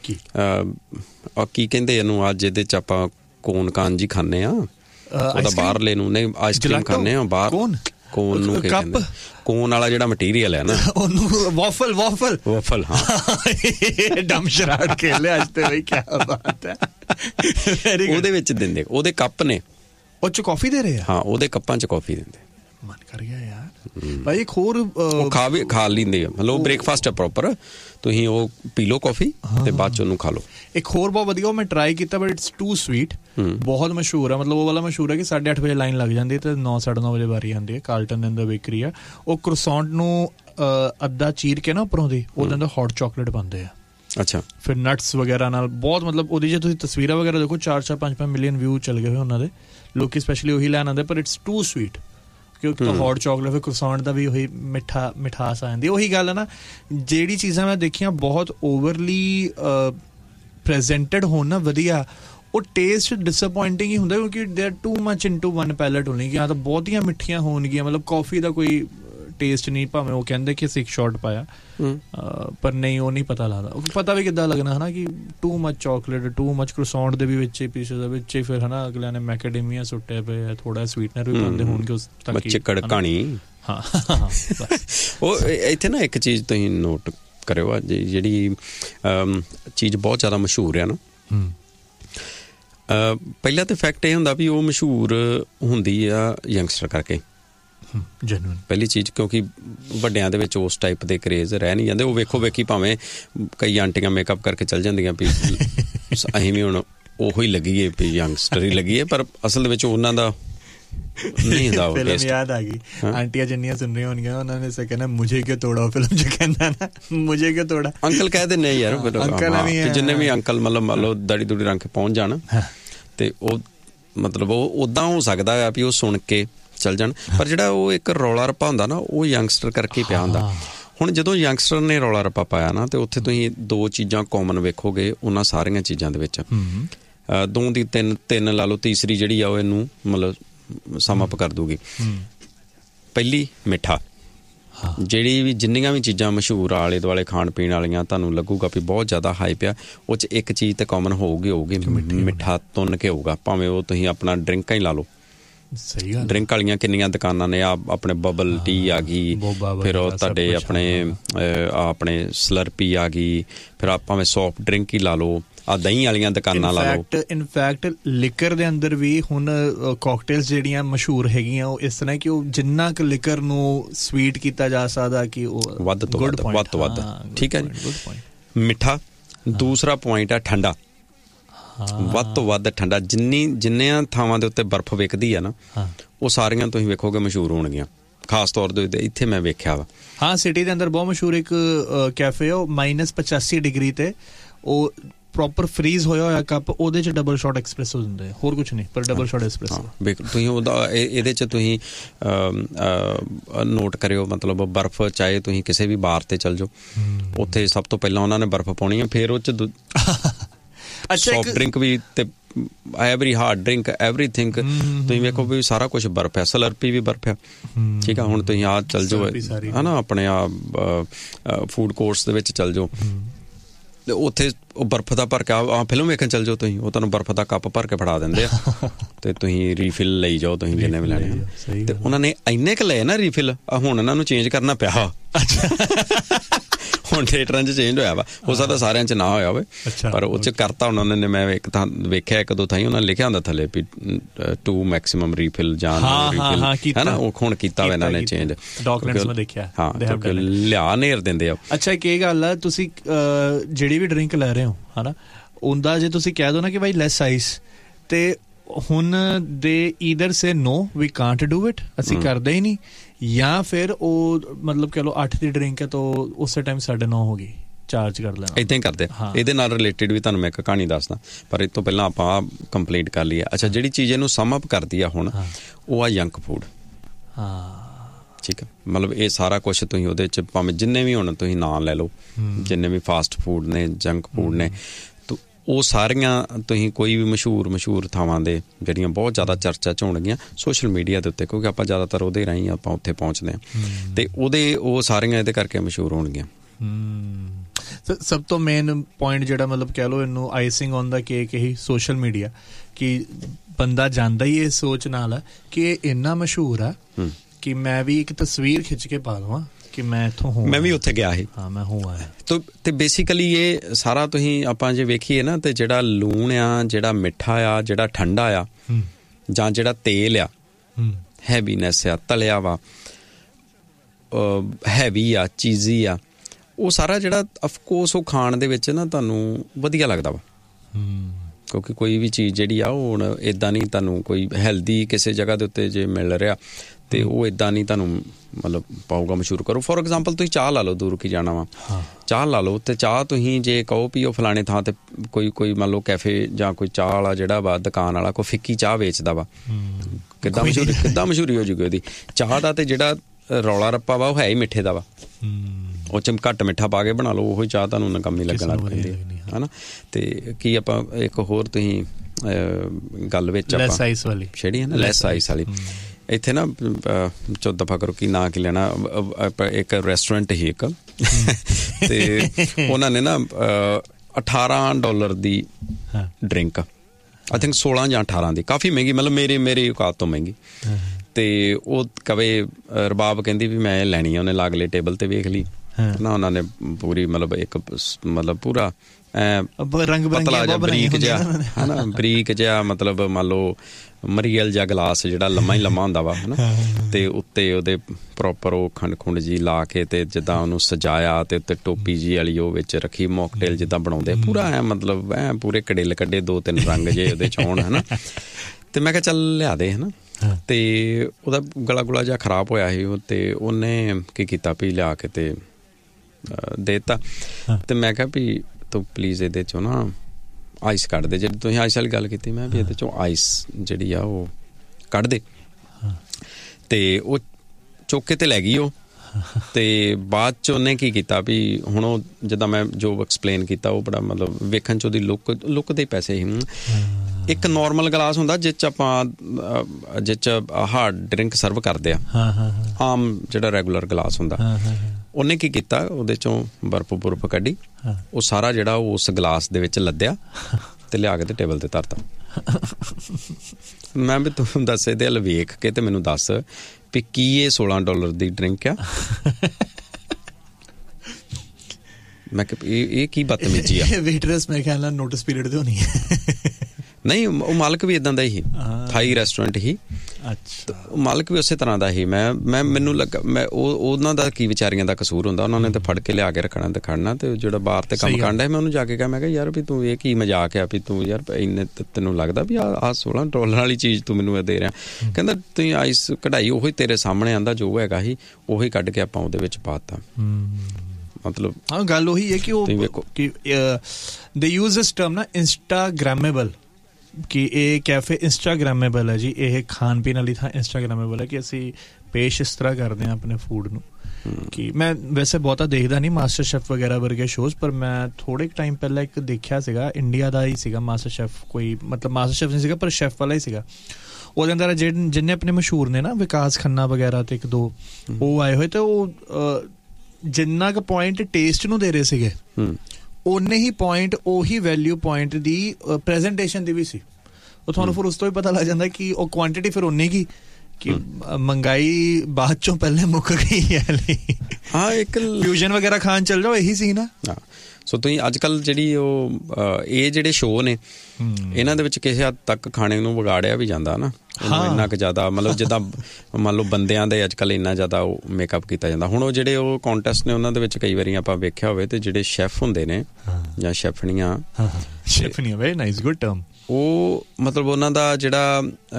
ਕੀ ਕਹਿੰਦੇ ਇਹਨੂੰ, ਅੱਜ ਇਹਦੇ 'ਚ ਆਪਾਂ ਕੋਨ ਕਾਨ ਜੀ ਖਾਂਦੇ ਆ, ਉਹਦਾ ਬਾਹਰਲੇ ਨੂੰ ਨਹੀਂ ਆਈਸਕ੍ਰੀਮ ਖਾਂਦੇ ਆ ਬਾਹਰ, ਕੋਨ ਨੂੰ ਕਹਿੰਦੇ, ਕੋਨ ਵਾਲਾ ਜਿਹੜਾ ਮਟੀਰੀਅਲ ਹੈ ਨਾ, ਉਹਨੂੰ ਵਾਫਲ ਹਾਂ ਡਮ ਸ਼ਰਾੜ ਖੇਲੇ ਅੱਜ ਤੇ ਬਈ, ਕੀ ਬਾਤ ਹੈ। ਉਹਦੇ ਵਿੱਚ ਦਿੰਦੇ, ਉਹਦੇ ਕੱਪ ਨੇ, ਉਹ 'ਚ ਕਾਫੀ ਦੇ ਰਹੇ ਆ। ਹਾਂ, ਉਹਦੇ ਕੱਪਾਂ 'ਚ ਕਾਫੀ ਦਿੰਦੇ। ਮਨ ਕਰ ਗਿਆ ਯਾਰ ਭਾਈ। ਇੱਕ ਹੋਰ ਖਾ ਲੈਂਦੇ ਆ, ਮਤਲਬ ਬ੍ਰੇਕਫਾਸਟ ਹੈ ਪ੍ਰੋਪਰ, ਤੁਸੀਂ ਉਹ ਪੀ ਲਓ ਕਾਫੀ ਤੇ ਬਾਅਦ 'ਚ ਉਹਨੂੰ ਖਾ ਲਓ। ਇੱਕ ਹੋਰ ਬਹੁਤ ਵਧੀਆ, ਉਹ ਮੈਂ ਟਰਾਈ ਕੀਤਾ ਬਟ ਇਟਸ ਟੂ ਸਵੀਟ, ਬਹੁਤ ਮਸ਼ਹੂਰ ਹੈ, ਮਤਲਬ ਉਹ ਵਾਲਾ ਮਸ਼ਹੂਰ ਹੈ ਕਿ 8:30 ਵਜੇ ਲਾਈਨ ਲੱਗ ਜਾਂਦੀ ਹੈ ਤੇ 9-9:30 ਵਜੇ ਵਾਰੀ ਆਉਂਦੀ ਹੈ। ਕਾਰਲਟਨ ਦੇ ਅੰਦਰ ਬੇਕਰੀ ਆ, ਉਹ ਕ੍ਰੋਸਾਂਟ ਨੂੰ ਅੱਧਾ ਚੀਰ ਕੇ ਨਾ ਉੱਪਰੋਂ ਦੀ ਉਹਦੇ ਅੰਦਰ ਹੌਟ ਚਾਕਲੇਟ ਪਾਉਂਦੇ ਆ। ਫਿਰ ਨਟਸ ਵਗੈਰਾ ਨਾਲ, ਬਹੁਤ ਮਤਲਬ ਉਹਦੀ ਜੇ ਤੁਸੀਂ ਤਸਵੀਰਾਂ ਵਗੈਰਾ ਦੇਖੋ, 4-5 ਮਿਲੀਅਨ ਵਿਊ ਚੱਲ ਗਏ ਹੋਏ ਉਹਨਾਂ ਦੇ, ਲੋਕੀ ਸਪੈਸ਼ਲੀ ਉਹੀ ਲੈਣ ਆਉਂਦੇ। ਪਰ ਇਟਸ ਟੂ ਸਵੀਟ, ਕਿਉਂਕਿ ਹੌਟ ਚਾਕਲੇਟ, ਫਿਰ ਕ੍ਰੋਸਾਂਟ ਦਾ ਵੀ ਉਹੀ ਮਿਠਾਸ ਆ ਜਾਂਦੀ। ਉਹੀ ਗੱਲ ਹੈ ਨਾ, ਜਿਹੜੀ ਚੀਜ਼ਾਂ ਮੈਂ ਦੇਖੀਆਂ ਬਹੁਤ ਓਵਰਲੀ ਪ੍ਰੈਜ਼ੈਂਟਡ ਹੋਣ ਨਾ ਵਧੀਆ, ਉਹ ਟੇਸਟ ਡਿਸਅਪੁਆਇੰਟਿੰਗ ਹੀ ਹੁੰਦਾ, ਕਿਉਂਕਿ they are too much into one pellet only, ਕਿ ਜਾਂ ਤਾਂ ਬਹੁਤੀਆਂ ਮਿੱਠੀਆਂ ਹੋਣਗੀਆਂ, ਮਤਲਬ ਕੌਫੀ ਦਾ ਕੋਈ ਟੇਸਟ ਨਹੀਂ, ਭਾਵੇਂ ਉਹ ਕਹਿੰਦੇ ਕਿ ਅਸੀਂ ਇੱਕ ਸ਼ਾਟ ਪਾਇਆ, ਪਰ ਨਹੀਂ, ਉਹ ਨਹੀਂ ਪਤਾ ਲੱਗਦਾ। ਪਤਾ ਵੀ ਕਿੱਦਾਂ ਲੱਗਣਾ ਹੈ ਨਾ ਕਿ too much chocolate, too much ਕ੍ਰੋਸਾਂਟ ਦੇ ਵੀ ਵਿੱਚ ਹੀ ਪੀਸਿਸ ਦੇ ਵਿੱਚ ਹੀ, ਫਿਰ ਹੈ ਨਾ ਅਗਲਿਆਂ ਨੇ ਮੈਕੈਡੇਮੀਆ ਸੁੱਟੇ ਪਏ, ਥੋੜਾ ਸਵੀਟਨਰ ਵੀ ਪਾਉਂਦੇ ਹੋਣਗੇ ਉਸ ਤੱਕ, ਚਿੱਕੜ ਕਹਾਣੀ। ਹਾਂ, ਉਹ ਇੱਥੇ ਨਾ ਇੱਕ ਚੀਜ਼ ਤੁਸੀਂ ਨੋਟ ਕਰਿਓ, ਜਿਹੜੀ ਚੀਜ਼ ਬਹੁਤ ਜ਼ਿਆਦਾ ਮਸ਼ਹੂਰ ਹੈ ਨਾ, ਪਹਿਲਾ ਤਾਂ ਫੈਕਟ ਇਹ ਹੁੰਦਾ ਵੀ ਉਹ ਮਸ਼ਹੂਰ ਹੁੰਦੀ ਆ ਯੰਗਸਟਰ ਕਰਕੇ, ਪਹਿਲੀ ਚੀਜ਼, ਕਿਉਂਕਿ ਵੱਡਿਆਂ ਦੇ ਵਿੱਚ ਉਸ ਟਾਈਪ ਦੇ ਕਰੇਜ਼ ਰਹਿ ਨਹੀਂ ਜਾਂਦੇ। ਉਹ ਵੇਖੋ ਵੇਖੀ ਭਾਵੇਂ ਕਈ ਆਂਟੀਆਂ ਮੇਕਅਪ ਕਰਕੇ ਚੱਲ ਜਾਂਦੀਆਂ ਵੀ ਅਸੀਂ ਵੀ ਹੁਣ ਉਹੋ ਹੀ ਲੱਗੀਏ ਵੀ ਯੰਗਸਟਰ ਹੀ ਲੱਗੀਏ, ਪਰ ਅਸਲ ਦੇ ਵਿੱਚ ਉਹਨਾਂ ਦਾ ਨਹੀਂ ਹੁੰਦਾ ਉਹ ਫਿਲਮ ਯਾਦ ਆ ਗਈ, ਆਂਟੀਆਂ ਜਿੰਨੀਆਂ ਸੁਣ ਰਹੀਆਂ ਹੋਣਗੀਆਂ ਉਹਨਾਂ ਨੇ ਸੇ ਕਹਿਣਾ ਮੁਝੇ ਕਿਉਂ ਤੋੜਾ, ਫਿਲਮ 'ਚ ਕਹਿੰਦਾ ਨਾ ਮੁਝੇ ਕਿਉਂ ਤੋੜਾ, ਅੰਕਲ ਕਹਿ ਦਿੰਦੇ ਯਾਰ, ਅੰਕਲ ਜਿੰਨੇ ਵੀ ਅੰਕਲ ਮਤਲਬ ਮੰਨ ਲਓ ਦਾੜੀ ਦੂੜੀ ਰੰਗ ਕੇ ਪਹੁੰਚ ਜਾਣ ਤੇ ਉਹ ਮਤਲਬ ਉਹ ਉੱਦਾਂ ਹੋ ਸਕਦਾ ਆ ਵੀ ਉਹ ਸੁਣ ਕੇ ਚੱਲ ਜਾਣ, ਪਰ ਜਿਹੜਾ ਉਹ ਇੱਕ ਰੌਲਾ ਰੱਪਾ ਹੁੰਦਾ ਨਾ ਉਹ ਯੰਗਸਟਰ ਕਰਕੇ ਪਿਆ ਹੁੰਦਾ। ਹੁਣ ਜਦੋਂ ਯੰਗਸਟਰ ਨੇ ਰੌਲਾ ਰੱਪਾ ਪਾਇਆ ਨਾ ਤੇ ਉੱਥੇ ਤੁਸੀਂ ਦੋ ਚੀਜ਼ਾਂ ਕਾਮਨ ਵੇਖੋਗੇ ਉਹਨਾਂ ਸਾਰੀਆਂ ਚੀਜ਼ਾਂ ਦੇ ਵਿੱਚ, ਦੋ ਦੀ ਤਿੰਨ ਲਾ ਲਓ, ਤੀਸਰੀ ਜਿਹੜੀ ਆ ਉਹ ਇਹਨੂੰ ਮਤਲਬ ਸਮ ਅਪ ਕਰ ਦੂਗੀ। ਪਹਿਲੀ ਮਿੱਠਾ, ਜਿਹੜੀ ਵੀ ਜਿੰਨੀਆਂ ਵੀ ਚੀਜ਼ਾਂ ਮਸ਼ਹੂਰ ਆਲੇ ਦੁਆਲੇ ਖਾਣ ਪੀਣ ਵਾਲੀਆਂ ਤੁਹਾਨੂੰ ਲੱਗੂਗਾ ਵੀ ਬਹੁਤ ਜ਼ਿਆਦਾ ਹਾਈਪ ਆ, ਉਹ 'ਚ ਇੱਕ ਚੀਜ਼ ਤੇ ਕਾਮਨ ਹੋਊਗੀ ਮਿੱਠਾ ਤੁੰਨ ਕੇ ਹੋਊਗਾ, ਭਾਵੇਂ ਉਹ ਤੁਸੀਂ ਆਪਣਾ ਡਰਿੰਕਾਂ ਹੀ ਲਾ ਲਓ। ਸਹੀ ਗੱਲ, ਡਰਿੰਕ ਵਾਲੀਆਂ ਕਿੰਨੀਆਂ ਦੁਕਾਨਾਂ ਨੇ, ਆਪਣੇ ਬਬਲ ਟੀ ਆ ਗਈ, ਫਿਰ ਉਹ ਤੁਹਾਡੇ ਆਪਣੇ ਸਲਰਪੀ ਆ ਗਈ, ਫਿਰ ਭਾਵੇਂ ਸੌਫਟ ਡਰਿੰਕ ਹੀ ਲਾ ਲਓ, ਆ ਦਹੀਂ ਵਾਲੀਆਂ ਦੁਕਾਨਾਂ ਲਾ ਲਓ। ਇਨਫੈਕਟ ਲਿਕਰ ਦੇ ਅੰਦਰ ਵੀ ਹੁਣ ਕਾਕਟੇਲਸ ਜਿਹੜੀਆਂ ਮਸ਼ਹੂਰ ਹੈਗੀਆਂ ਉਹ ਇਸ ਤਰ੍ਹਾਂ ਕਿ ਉਹ ਜਿੰਨਾ ਕੁ ਲਿਕਰ ਨੂੰ ਸਵੀਟ ਕੀਤਾ ਜਾ ਸਕਦਾ ਕਿ ਉਹ ਵੱਧ ਤੋਂ ਵੱਧ। ਠੀਕ ਹੈ ਜੀ, ਮਿੱਠਾ। ਦੂਸਰਾ ਪੁਆਇੰਟ ਆ ਠੰਡਾ, ਵੱਧ ਤੋਂ ਵੱਧ ਠੰਡਾ। ਜਿੰਨੀਆਂ ਥਾਵਾਂ ਦੇ ਉੱਤੇ ਬਰਫ਼ ਵਿਕਦੀ ਆ ਨਾ ਉਹ ਸਾਰੀਆਂ ਤੁਸੀਂ ਵੇਖੋਗੇ ਮਸ਼ਹੂਰ ਹੋਣਗੀਆਂ, ਖਾਸ ਤੌਰ ਤੇ ਇੱਥੇ ਮੈਂ ਵੇਖਿਆ ਵਾ। ਹਾਂ, ਸਿਟੀ ਦੇ ਅੰਦਰ ਬਹੁਤ ਮਸ਼ਹੂਰ ਇੱਕ ਕੈਫੇ ਉਹ -85 ਡਿਗਰੀ ਤੇ ਉਹ ਪ੍ਰੋਪਰ ਫਰੀਜ਼ ਹੋਇਆ ਕੱਪ, ਉਹਦੇ 'ਚ ਡਬਲ ਸ਼ਾਟ ਐਕਸਪ੍ਰੈਸੋ ਹੁੰਦੇ, ਹੋਰ ਕੁਛ ਨਹੀਂ, ਪਰ ਡਬਲ ਸ਼ਾਟ ਐਕਸਪ੍ਰੈਸੋ। ਤੁਸੀਂ ਉਹਦਾ ਇਹਦੇ 'ਚ ਤੁਸੀਂ ਨੋਟ ਕਰਿਓ, ਮਤਲਬ ਬਰਫ਼ ਚਾਹੇ ਤੁਸੀਂ ਕਿਸੇ ਵੀ ਬਾਰ ਤੇ ਚੱਲ ਜਾਓ, ਉੱਥੇ ਸਭ ਤੋਂ ਪਹਿਲਾਂ ਉਹਨਾਂ ਨੇ ਬਰਫ਼ ਪਾਉਣੀ ਆ, ਫਿਰ ਉਹ 'ਚ ਸੌਫਟ ਡਰਿੰਕ ਵੀ ਤੇ ਐਵਰੀ ਹਾਰਡ ਡਰਿੰਕ ਐਵਰੀਥਿੰਗ ਤੁਸੀਂ ਵੇਖੋ ਵੀ ਸਾਰਾ ਕੁਛ ਬਰਫ਼ ਹੈ, ਸਲਰਪੀ ਵੀ ਬਰਫ਼ ਹੈ। ਠੀਕ ਆ, ਹੁਣ ਤੁਸੀਂ ਆ ਚੱਲ ਜਾਓ ਹੈ ਨਾ ਆਪਣੇ ਆ ਫੂਡ ਕੋਰਟਸ ਦੇ ਵਿੱਚ ਚੱਲ ਜਾਓ, ਤੇ ਉੱਥੇ ਉਹ ਬਰਫ਼ ਦਾ ਭਰ ਕੇ ਆ ਫਿਲਮ ਵੇਖਣ ਚੱਲ ਜਾਓ ਤੁਸੀਂ, ਉਹ ਤੁਹਾਨੂੰ ਬਰਫ਼ ਦਾ ਕੱਪ ਭਰ ਕੇ ਫੜਾ ਦਿੰਦੇ ਆ ਤੇ ਤੁਸੀਂ ਰੀਫਿਲ ਲਈ ਜਾਓ, ਤੁਸੀਂ ਜਿੰਨੇ ਵੀ ਲੈਣੇ। ਤੇ ਉਹਨਾਂ ਨੇ ਇੰਨੇ ਕੁ ਲਏ ਨਾ ਰੀਫਿਲ, ਹੁਣ ਇਹਨਾਂ ਨੂੰ ਚੇਂਜ ਕਰਨਾ ਪਿਆ। ਹੁਣ ਥੀਏਟਰਾਂ 'ਚ ਚੇਂਜ ਹੋਇਆ ਵਾ, ਹੋ ਸਕਦਾ ਸਾਰਿਆਂ 'ਚ ਨਾ ਹੋਇਆ ਹੋਵੇ, ਪਰ ਉਹ 'ਚ ਕਰਤਾ ਉਹਨਾਂ ਨੇ। ਮੈਂ ਇੱਕ ਤਾਂ ਵੇਖਿਆ ਇੱਕ ਦੋ ਥਾਈਂ ਉਹਨਾਂ ਨੇ ਲਿਖਿਆ ਹੁੰਦਾ ਥੱਲੇ ਵੀ 2 ਮੈਕਸੀਮਮ ਰੀਫਿਲ ਜਾਂ ਰੀਫਿਲ ਹੈ ਨਾ, ਉਹ ਹੁਣ ਕੀਤਾ ਵਾ ਇਹਨਾਂ ਨੇ ਚੇਂਜ। ਡਾਕੂਮੈਂਟਸ ਮੈਂ ਦੇਖਿਆ, ਹਾਂ, ਲਿਆ ਨੇਰ ਦਿੰਦੇ ਆ। ਅੱਛਾ, ਇੱਕ ਇਹ ਗੱਲ ਆ, ਤੁਸੀਂ ਜਿਹੜੀ ਵੀ ਡਰਿੰਕ ਲੈ ਰਹੇ ਹੋ ਹਨਾ, ਉਹਦਾ ਜੇ ਤੁਸੀਂ ਕਹਿ ਦੋ ਨਾ ਕਿ ਬਾਈ ਲੈਸ ਆਈਸ, ਤੇ ਹੁਣ ਦੇ either say no we can't do it, ਅਸੀਂ ਕਰਦੇ ਹੀ ਨਹੀਂ, ਜਾਂ ਫਿਰ ਉਹ ਮਤਲਬ ਕਹਿ ਲਓ 8 ਦੀ ਡਰਿੰਕ ਹੈ ਤਾਂ ਉਸੇ ਟਾਈਮ 9:30 ਹੋ ਗਈ, ਚਾਰਜ ਕਰ ਲੈਣਾ। ਇੱਦਾਂ ਹੀ ਕਰਦੇ। ਇਹਦੇ ਨਾਲ ਰਿਲੇਟਿਡ ਵੀ ਤੁਹਾਨੂੰ ਮੈਂ ਇੱਕ ਕਹਾਣੀ ਦੱਸਦਾ, ਪਰ ਇਹ ਤੋਂ ਪਹਿਲਾਂ ਆਪਾਂ ਕੰਪਲੀਟ ਕਰ ਲਈਏ। ਅੱਛਾ, ਜਿਹੜੀ ਚੀਜ਼ ਇਹਨੂੰ ਸਮ ਅਪ ਕਰਦੀ ਆ ਹੁਣ, ਉਹ ਆ ਜੰਕ ਫੂਡ। ਠੀਕ ਹੈ, ਮਤਲਬ ਇਹ ਸਾਰਾ ਕੁਛ ਤੁਸੀਂ ਉਹਦੇ 'ਚ ਭਾਵੇਂ ਜਿੰਨੇ ਵੀ ਹੁਣ ਤੁਸੀਂ ਨਾਂ ਲੈ ਲਓ, ਜਿੰਨੇ ਵੀ ਫਾਸਟ ਫੂਡ ਨੇ, ਜੰਕ ਫੂਡ ਨੇ, ਉਹ ਸਾਰੀਆਂ ਤੁਸੀਂ ਕੋਈ ਵੀ ਮਸ਼ਹੂਰ ਥਾਵਾਂ ਦੇ ਜਿਹੜੀਆਂ ਬਹੁਤ ਜ਼ਿਆਦਾ ਚਰਚਾ 'ਚ ਹੋਣਗੀਆਂ ਸੋਸ਼ਲ ਮੀਡੀਆ ਦੇ ਉੱਤੇ, ਕਿਉਂਕਿ ਆਪਾਂ ਜ਼ਿਆਦਾਤਰ ਉਹਦੇ ਰਾਹੀਂ ਆਪਾਂ ਉੱਥੇ ਪਹੁੰਚਦੇ ਹਾਂ, ਤੇ ਉਹ ਸਾਰੀਆਂ ਇਹਦੇ ਕਰਕੇ ਮਸ਼ਹੂਰ ਹੋਣਗੀਆਂ। ਸਭ ਤੋਂ ਮੇਨ ਪੁਆਇੰਟ ਜਿਹੜਾ ਮਤਲਬ ਕਹਿ ਲਓ ਇਹਨੂੰ ਆਈਸਿੰਗ ਔਨ ਦਾ ਕੇਕ ਇਹੀ ਸੋਸ਼ਲ ਮੀਡੀਆ, ਕਿ ਬੰਦਾ ਜਾਂਦਾ ਹੀ ਇਹ ਸੋਚ ਨਾਲ ਕਿ ਇਹ ਇੰਨਾ ਮਸ਼ਹੂਰ ਆ ਕਿ ਮੈਂ ਵੀ ਇੱਕ ਤਸਵੀਰ ਖਿੱਚ ਕੇ ਪਾ ਦਵਾਂ ਕਿ ਮੈਂ ਇੱਥੋਂ ਹੂੰ, ਮੈਂ ਵੀ ਉੱਥੇ ਗਿਆ ਸੀ, ਹਾਂ ਮੈਂ ਹੂੰ ਆਇਆ। ਤੇ ਬੇਸਿਕਲੀ ਇਹ ਸਾਰਾ ਤੁਸੀਂ ਆਪਾਂ ਜੇ ਵੇਖੀਏ ਨਾ, ਤੇ ਜਿਹੜਾ ਲੂਣ ਆ, ਜਿਹੜਾ ਮਿੱਠਾ ਆ, ਜਿਹੜਾ ਠੰਡਾ ਆ, ਜਾਂ ਜਿਹੜਾ ਤੇਲ ਆ, ਹੈਵੀਨੈਸ ਆ, ਤਲਿਆ ਵਾ, ਹੈਵੀ ਆ, ਚੀਜ਼ੀ ਆ, ਉਹ ਸਾਰਾ ਜਿਹੜਾ ਅਫਕੋਰਸ ਉਹ ਖਾਣ ਦੇ ਵਿੱਚ ਨਾ ਤੁਹਾਨੂੰ ਵਧੀਆ ਲੱਗਦਾ ਵਾ, ਕਿਉਂਕਿ ਕੋਈ ਵੀ ਚੀਜ਼ ਜਿਹੜੀ ਆ ਉਹ ਹੁਣ ਇੱਦਾਂ ਨਹੀਂ ਤੁਹਾਨੂੰ ਕੋਈ ਹੈਲਦੀ ਕਿਸੇ ਜਗ੍ਹਾ ਦੇ ਉੱਤੇ ਜੇ ਮਿਲ ਰਿਹਾ ਤੇ ਉਹ ਇੱਦਾਂ ਨਹੀਂ ਤੁਹਾਨੂੰ ਮਤਲਬ ਪਾਊਗਾ ਮਸ਼ਹੂਰ ਕਰੋ। ਫੋਰ ਐਗਜ਼ਾਮਪਲ ਤੁਸੀਂ ਚਾਹ ਲਾ ਲਓ, ਦੂਰ ਕੀ ਜਾਣਾ ਵਾ, ਚਾਹ ਲਾ ਲਓ, ਤੇ ਚਾਹ ਤੁਸੀਂ ਜੇ ਕਹੋ ਵੀ ਉਹ ਫਲਾਣੇ ਥਾਂ ਤੇ ਕੋਈ ਮੰਨ ਲਓ ਕੈਫੇ ਜਾਂ ਕੋਈ ਚਾਹ ਵਾਲਾ ਜਿਹੜਾ ਵਾ ਦੁਕਾਨ ਵਾਲਾ ਕੋਈ ਫਿੱਕੀ ਚਾਹ ਵੇਚਦਾ ਵਾ, ਕਿੱਦਾਂ ਮਸ਼ਹੂਰੀ ਹੋ ਜੂਗੀ ਉਹਦੀ ਚਾਹ ਦਾ। ਤੇ ਜਿਹੜਾ ਰੌਲਾ ਰੱਪਾ ਵਾ ਉਹ ਹੈ ਹੀ ਮਿੱਠੇ ਦਾ ਵਾ, ਉਹ 'ਚ ਘੱਟ ਮਿੱਠਾ ਪਾ ਕੇ ਬਣਾ ਲਓ, ਉਹੀ ਚਾਹ ਤੁਹਾਨੂੰ ਨਕੰਮੀ ਲੱਗਣ ਲੱਗ ਪੈਂਦੀ ਹੈ ਨਾ। ਤੇ ਕੀ ਆਪਾਂ ਇੱਕ ਹੋਰ ਤੁਸੀਂ ਗੱਲ ਵਿੱਚ ਆਪਾਂ ਛੇੜੀ ਹੈ ਨਾ, ਲੈਸ ਆਈਸ ਵਾਲੀ। ਇੱਥੇ ਨਾ ਦਫਾ ਕਰੋ ਕੀ ਨਾਂ ਕੀ ਲੈਣਾ, ਇੱਕ ਰੈਸਟੋਰੈਂਟ ਹੀ ਇੱਕ, ਤੇ ਉਹਨਾਂ ਨੇ ਨਾ $18 ਦੀ ਡਰਿੰਕ, ਆਈ ਥਿੰਕ 16 ਜਾਂ 18 ਦੀ, ਕਾਫੀ ਮਹਿੰਗੀ, ਮਤਲਬ ਮੇਰੀ ਔਕਾਤ ਤੋਂ ਮਹਿੰਗੀ। ਤੇ ਉਹ ਕਵੇ ਰਬਾਬ ਕਹਿੰਦੀ ਵੀ ਮੈਂ ਲੈਣੀ ਆ, ਉਹਨੇ ਲਾਗਲੇ ਟੇਬਲ ਤੇ ਵੇਖ ਲਈ, ਨਾ ਉਹਨਾਂ ਨੇ ਪੂਰੀ ਮਤਲਬ ਇੱਕ ਮਤਲਬ ਪੂਰਾ ਪਤਲਾ ਜਿਹਾ ਬਰੀਕ ਜਿਹਾ ਹੈ ਨਾ, ਬਰੀਕ ਜਿਹਾ ਮਤਲਬ ਮੰਨ ਲਓ ਮਰੀਅਲ ਜਿਹਾ ਗਲਾਸ ਜਿਹੜਾ ਲੰਮਾ ਹੀ ਲੰਮਾ ਹੁੰਦਾ ਵਾ ਹੈ ਨਾ, ਤੇ ਉੱਤੇ ਉਹਦੇ ਪ੍ਰੋਪਰ ਉਹ ਖੰਡ ਜੀ ਲਾ ਕੇ ਤੇ ਜਿੱਦਾਂ ਉਹਨੂੰ ਸਜਾਇਆ ਤੇ ਉੱਤੇ ਟੋਪੀ ਜੀ ਵਾਲੀ ਉਹ ਵਿੱਚ ਰੱਖੀ, ਮੌਕਟੇਲ ਜਿੱਦਾਂ ਬਣਾਉਂਦੇ ਪੂਰਾ ਐ ਮਤਲਬ ਐ ਪੂਰੇ ਕੜਿੱਲ ਕੱਢੇ 2-3 ਰੰਗ ਜੇ ਉਹਦੇ ਚ ਹੋਣ ਹੈ ਨਾ। ਤੇ ਮੈਂ ਕਿਹਾ ਚੱਲ ਲਿਆ ਦੇ ਹੈ ਨਾ। ਤੇ ਉਹਦਾ ਗਲਾ ਗੁਲਾ ਜਿਹਾ ਖਰਾਬ ਹੋਇਆ ਸੀ ਤੇ ਉਹਨੇ ਕੀ ਕੀਤਾ ਵੀ ਲਿਆ ਕੇ ਤੇ ਦੇ ਦਿੱਤਾ। ਤੇ ਮੈਂ ਕਿਹਾ ਵੀ ਤੂੰ ਪਲੀਜ਼ ਇਹਦੇ ਚੋਂ ਨਾ ਆਈਸ ਕੱਢ ਦੇ, ਜਿਹੜੀ ਤੁਸੀਂ ਆਈਸ ਵਾਲੀ ਗੱਲ ਕੀਤੀ ਮੈਂ ਵੀ ਇਹਦੇ ਚੋਂ ਆਈਸ ਜਿਹੜੀ ਆ ਉਹ ਕੱਢ ਦੇ। ਤੇ ਉਹ ਚੁੱਕ ਕੇ ਤੇ ਲੈ ਗਈ ਉਹ। ਤੇ ਬਾਅਦ ਚ ਉਹਨੇ ਕੀ ਕੀਤਾ ਵੀ ਹੁਣ ਉਹ ਜਿੱਦਾਂ ਮੈਂ ਜੋ ਐਕਸਪਲੇਨ ਕੀਤਾ ਉਹ ਬੜਾ ਮਤਲਬ ਵੇਖਣ ਚ ਉਹਦੀ ਲੁੱਕ ਦੇ ਪੈਸੇ ਸੀ। ਇੱਕ ਨੋਰਮਲ ਗਲਾਸ ਹੁੰਦਾ ਜਿਸ ਚ ਆਪਾਂ ਜਿਸ ਚ ਹਾਰਡ ਡਰਿੰਕ ਸਰਵ ਕਰਦੇ ਆ, ਆਮ ਜਿਹੜਾ ਰੈਗੂਲਰ ਗਲਾਸ ਹੁੰਦਾ। ਉਹਨੇ ਕੀ ਕੀਤਾ ਉਹਦੇ ਚੋਂ ਬਰਫ ਕੱਢੀ, ਉਹ ਸਾਰਾ ਜਿਹੜਾ ਉਸ ਗਲਾਸ ਦੇ ਵਿੱਚ ਲੱਦਿਆ ਤੇ ਲਿਆ ਕੇ ਤੇ ਟੇਬਲ ਤੇ ਧਰਤਾ। ਮੈਂ ਵੀ ਤੂੰ ਦੱਸ ਇਹਦੇ ਵੱਲ ਵੇਖ ਕੇ ਤੇ ਮੈਨੂੰ ਦੱਸ ਵੀ ਕੀ ਇਹ $16 ਦੀ ਡਰਿੰਕ ਆ? ਮੈਂ ਕਿਹਾ ਇਹ ਕੀ ਬਦਤਮੀਜੀ ਆ। ਵੇਟਰਸ ਮੇਰੇ ਖਿਆਲ ਨਾਲ ਨੋਟਿਸ ਪੀਰੀਅਡ ਤੇ ਹੋਣੀ ਹੈ। ਨਹੀਂ, ਉਹ ਮਾਲਕ ਵੀ ਇਦਾਂ ਦਾ ਹੀ, ਥਾਈ ਰੈਸਟੋਰੈਂਟ ਹੀ। ਅੱਛਾ, ਉਹ ਮਾਲਕ ਵੀ ਉਸੇ ਤਰ੍ਹਾਂ ਦਾ ਹੀ। ਮੈਨੂੰ ਲੱਗਾ ਮੈਂ ਉਹਨਾਂ ਦਾ ਕੀ ਵਿਚਾਰੀਆਂ ਦਾ ਕਸੂਰ ਹੁੰਦਾ, ਉਹਨਾਂ ਨੇ ਤਾਂ ਫੜ ਕੇ ਲਿਆ ਕੇ ਰੱਖਣਾ ਤੇ ਖੜਨਾ। ਤੇ ਜਿਹੜਾ ਬਾਹਰ ਤੇ ਕੰਮ ਕਰਨ ਡਿਆ ਮੈਂ ਉਹਨੂੰ ਜਾ ਕੇ ਕਿਹਾ, ਮੈਂ ਕਿਹਾ ਯਾਰ ਵੀ ਤੂੰ ਇਹ ਕੀ ਮਜ਼ਾਕ ਆ ਵੀ ਤੂੰ ਯਾਰ ਇੰਨੇ ਤੈਨੂੰ ਲੱਗਦਾ ਵੀ ਆਹ $16 ਵਾਲੀ ਚੀਜ਼ ਤੂੰ ਮੈਨੂੰ ਦੇ ਰਿਹਾ? ਕਹਿੰਦਾ ਤੁਸੀਂ ਆਈਸ ਕਢਾਈ ਉਹੀ ਤੇਰੇ ਸਾਹਮਣੇ ਆਂਦਾ ਜੋ ਹੈਗਾ ਸੀ ਉਹੀ ਕੱਢ ਕੇ ਆਪਾਂ ਉਹਦੇ ਵਿੱਚ ਪਾਤਾ। ਮਤਲਬ ਹਾਂ ਗੱਲ ਉਹੀ ਹੈ ਕਿ ਉਹ ਦੇ ਯੂਜ਼ ਦਿਸ ਟਰਮ ਨਾ ਇੰਸਟਾਗ੍ਰਾਮੇਬਲ, ਕਿ ਇਹ ਕੈਫੇ ਇੰਸਟਾਗ੍ਰਾਮੇਬਲ ਹੈ ਜੀ। ਇਹ ਖਾਣ ਪੀਣ ਵਾਲੀ ਥਾਂ ਇੰਸਟਾਗ੍ਰਾਮੇਬਲ ਹੈ ਕਿ ਅਸੀਂ ਪੇਸ਼ ਇਸ ਤਰ੍ਹਾਂ ਕਰਦੇ ਹਾਂ ਆਪਣੇ ਫੂਡ ਨੂੰ। ਕਿ ਮੈਂ ਵੈਸੇ ਬਹੁਤਾ ਦੇਖਦਾ ਨਹੀਂ ਮਾਸਟਰ ਸ਼ੈਫ ਵਗੈਰਾ ਵਰਗੇ ਸ਼ੋਜ਼, ਪਰ ਮੈਂ ਥੋੜੇ ਟਾਈਮ ਪਹਿਲਾਂ ਇੱਕ ਦੇਖਿਆ ਸੀਗਾ, ਇੰਡੀਆ ਦਾ ਹੀ ਸੀਗਾ ਮਾਸਟਰ ਸ਼ੈਫ, ਕੋਈ ਮਤਲਬ ਮਾਸਟਰ ਸ਼ੈਫ ਨਹੀਂ ਸੀਗਾ ਪਰ ਸ਼ੈਫ ਵਾਲਾ ਹੀ ਸੀਗਾ। ਉਹਦੇ ਅੰਦਰ ਜਿੰਨੇ ਆਪਣੇ ਮਸ਼ਹੂਰ ਨੇ ਨਾ ਵਿਕਾਸ ਖੰਨਾ ਵਗੈਰਾ ਤੇ 1-2 ਉਹ ਆਏ ਹੋਏ, ਤੇ ਉਹ ਜਿੰਨਾ ਕੁ ਪੁਆਇੰਟ ਟੇਸਟ ਨੂੰ ਦੇ ਰਹੇ ਸੀਗੇ ਓਨੇ ਹੀ ਪੁਆਇੰਟ ਉਹੀ ਵੈਲਿਊ ਪੁਆਇੰਟ ਦੀ ਪ੍ਰੈਜੈਂਟੇਸ਼ਨ ਦੀ ਵੀ ਸੀ। ਉਹ ਤੁਹਾਨੂੰ ਫਿਰ ਉਸ ਤੋਂ ਵੀ ਪਤਾ ਲੱਗ ਜਾਂਦਾ ਕਿ ਉਹ ਕੁਆਂਟਿਟੀ ਫਿਰ ਓਨੀ ਕੀ ਕਿ ਮਹਿੰਗਾਈ ਬਾਅਦ ਚੋਂ ਪਹਿਲੇ ਮੁੱਕ ਗਈ ਹੈ। ਹਾਂ, ਇੱਕ ਫਿਊਜ਼ਨ ਵਗੈਰਾ ਖਾਣ ਚੱਲ ਜਾਓ, ਇਹੀ ਸੀ ਨਾ। ਸੋ ਤੁਸੀਂ ਅੱਜ ਕੱਲ੍ਹ ਜਿਹੜੀ ਉਹ ਇਹ ਜਿਹੜੇ ਸ਼ੋਅ ਨੇ ਇਹਨਾਂ ਦੇ ਵਿੱਚ ਕਿਸੇ ਹੱਦ ਤੱਕ ਖਾਣੇ ਨੂੰ ਵਿਗਾੜਿਆ ਵੀ ਜਾਂਦਾ ਨਾ। ਇੰਨਾ ਕੁ ਜ਼ਿਆਦਾ ਮਤਲਬ ਜਿੱਦਾਂ ਮੰਨ ਲਓ ਬੰਦਿਆਂ ਦੇ ਅੱਜ ਕੱਲ੍ਹ ਇੰਨਾ ਜ਼ਿਆਦਾ ਉਹ ਮੇਕਅਪ ਕੀਤਾ ਜਾਂਦਾ। ਹੁਣ ਉਹ ਜਿਹੜੇ ਉਹ ਕੰਟੈਸਟ ਨੇ ਉਹਨਾਂ ਦੇ ਵਿੱਚ ਕਈ ਵਾਰੀ ਆਪਾਂ ਵੇਖਿਆ ਹੋਵੇ ਤੇ ਜਿਹੜੇ ਸ਼ੈਫ ਹੁੰਦੇ ਨੇ ਜਾਂ ਸ਼ੈਫਣੀਆਂ, ਵੈਰੀ ਨਾਈਸ ਗੁੱਡ ਟਰਮ, ਉਹ ਮਤਲਬ ਉਹਨਾਂ ਦਾ ਜਿਹੜਾ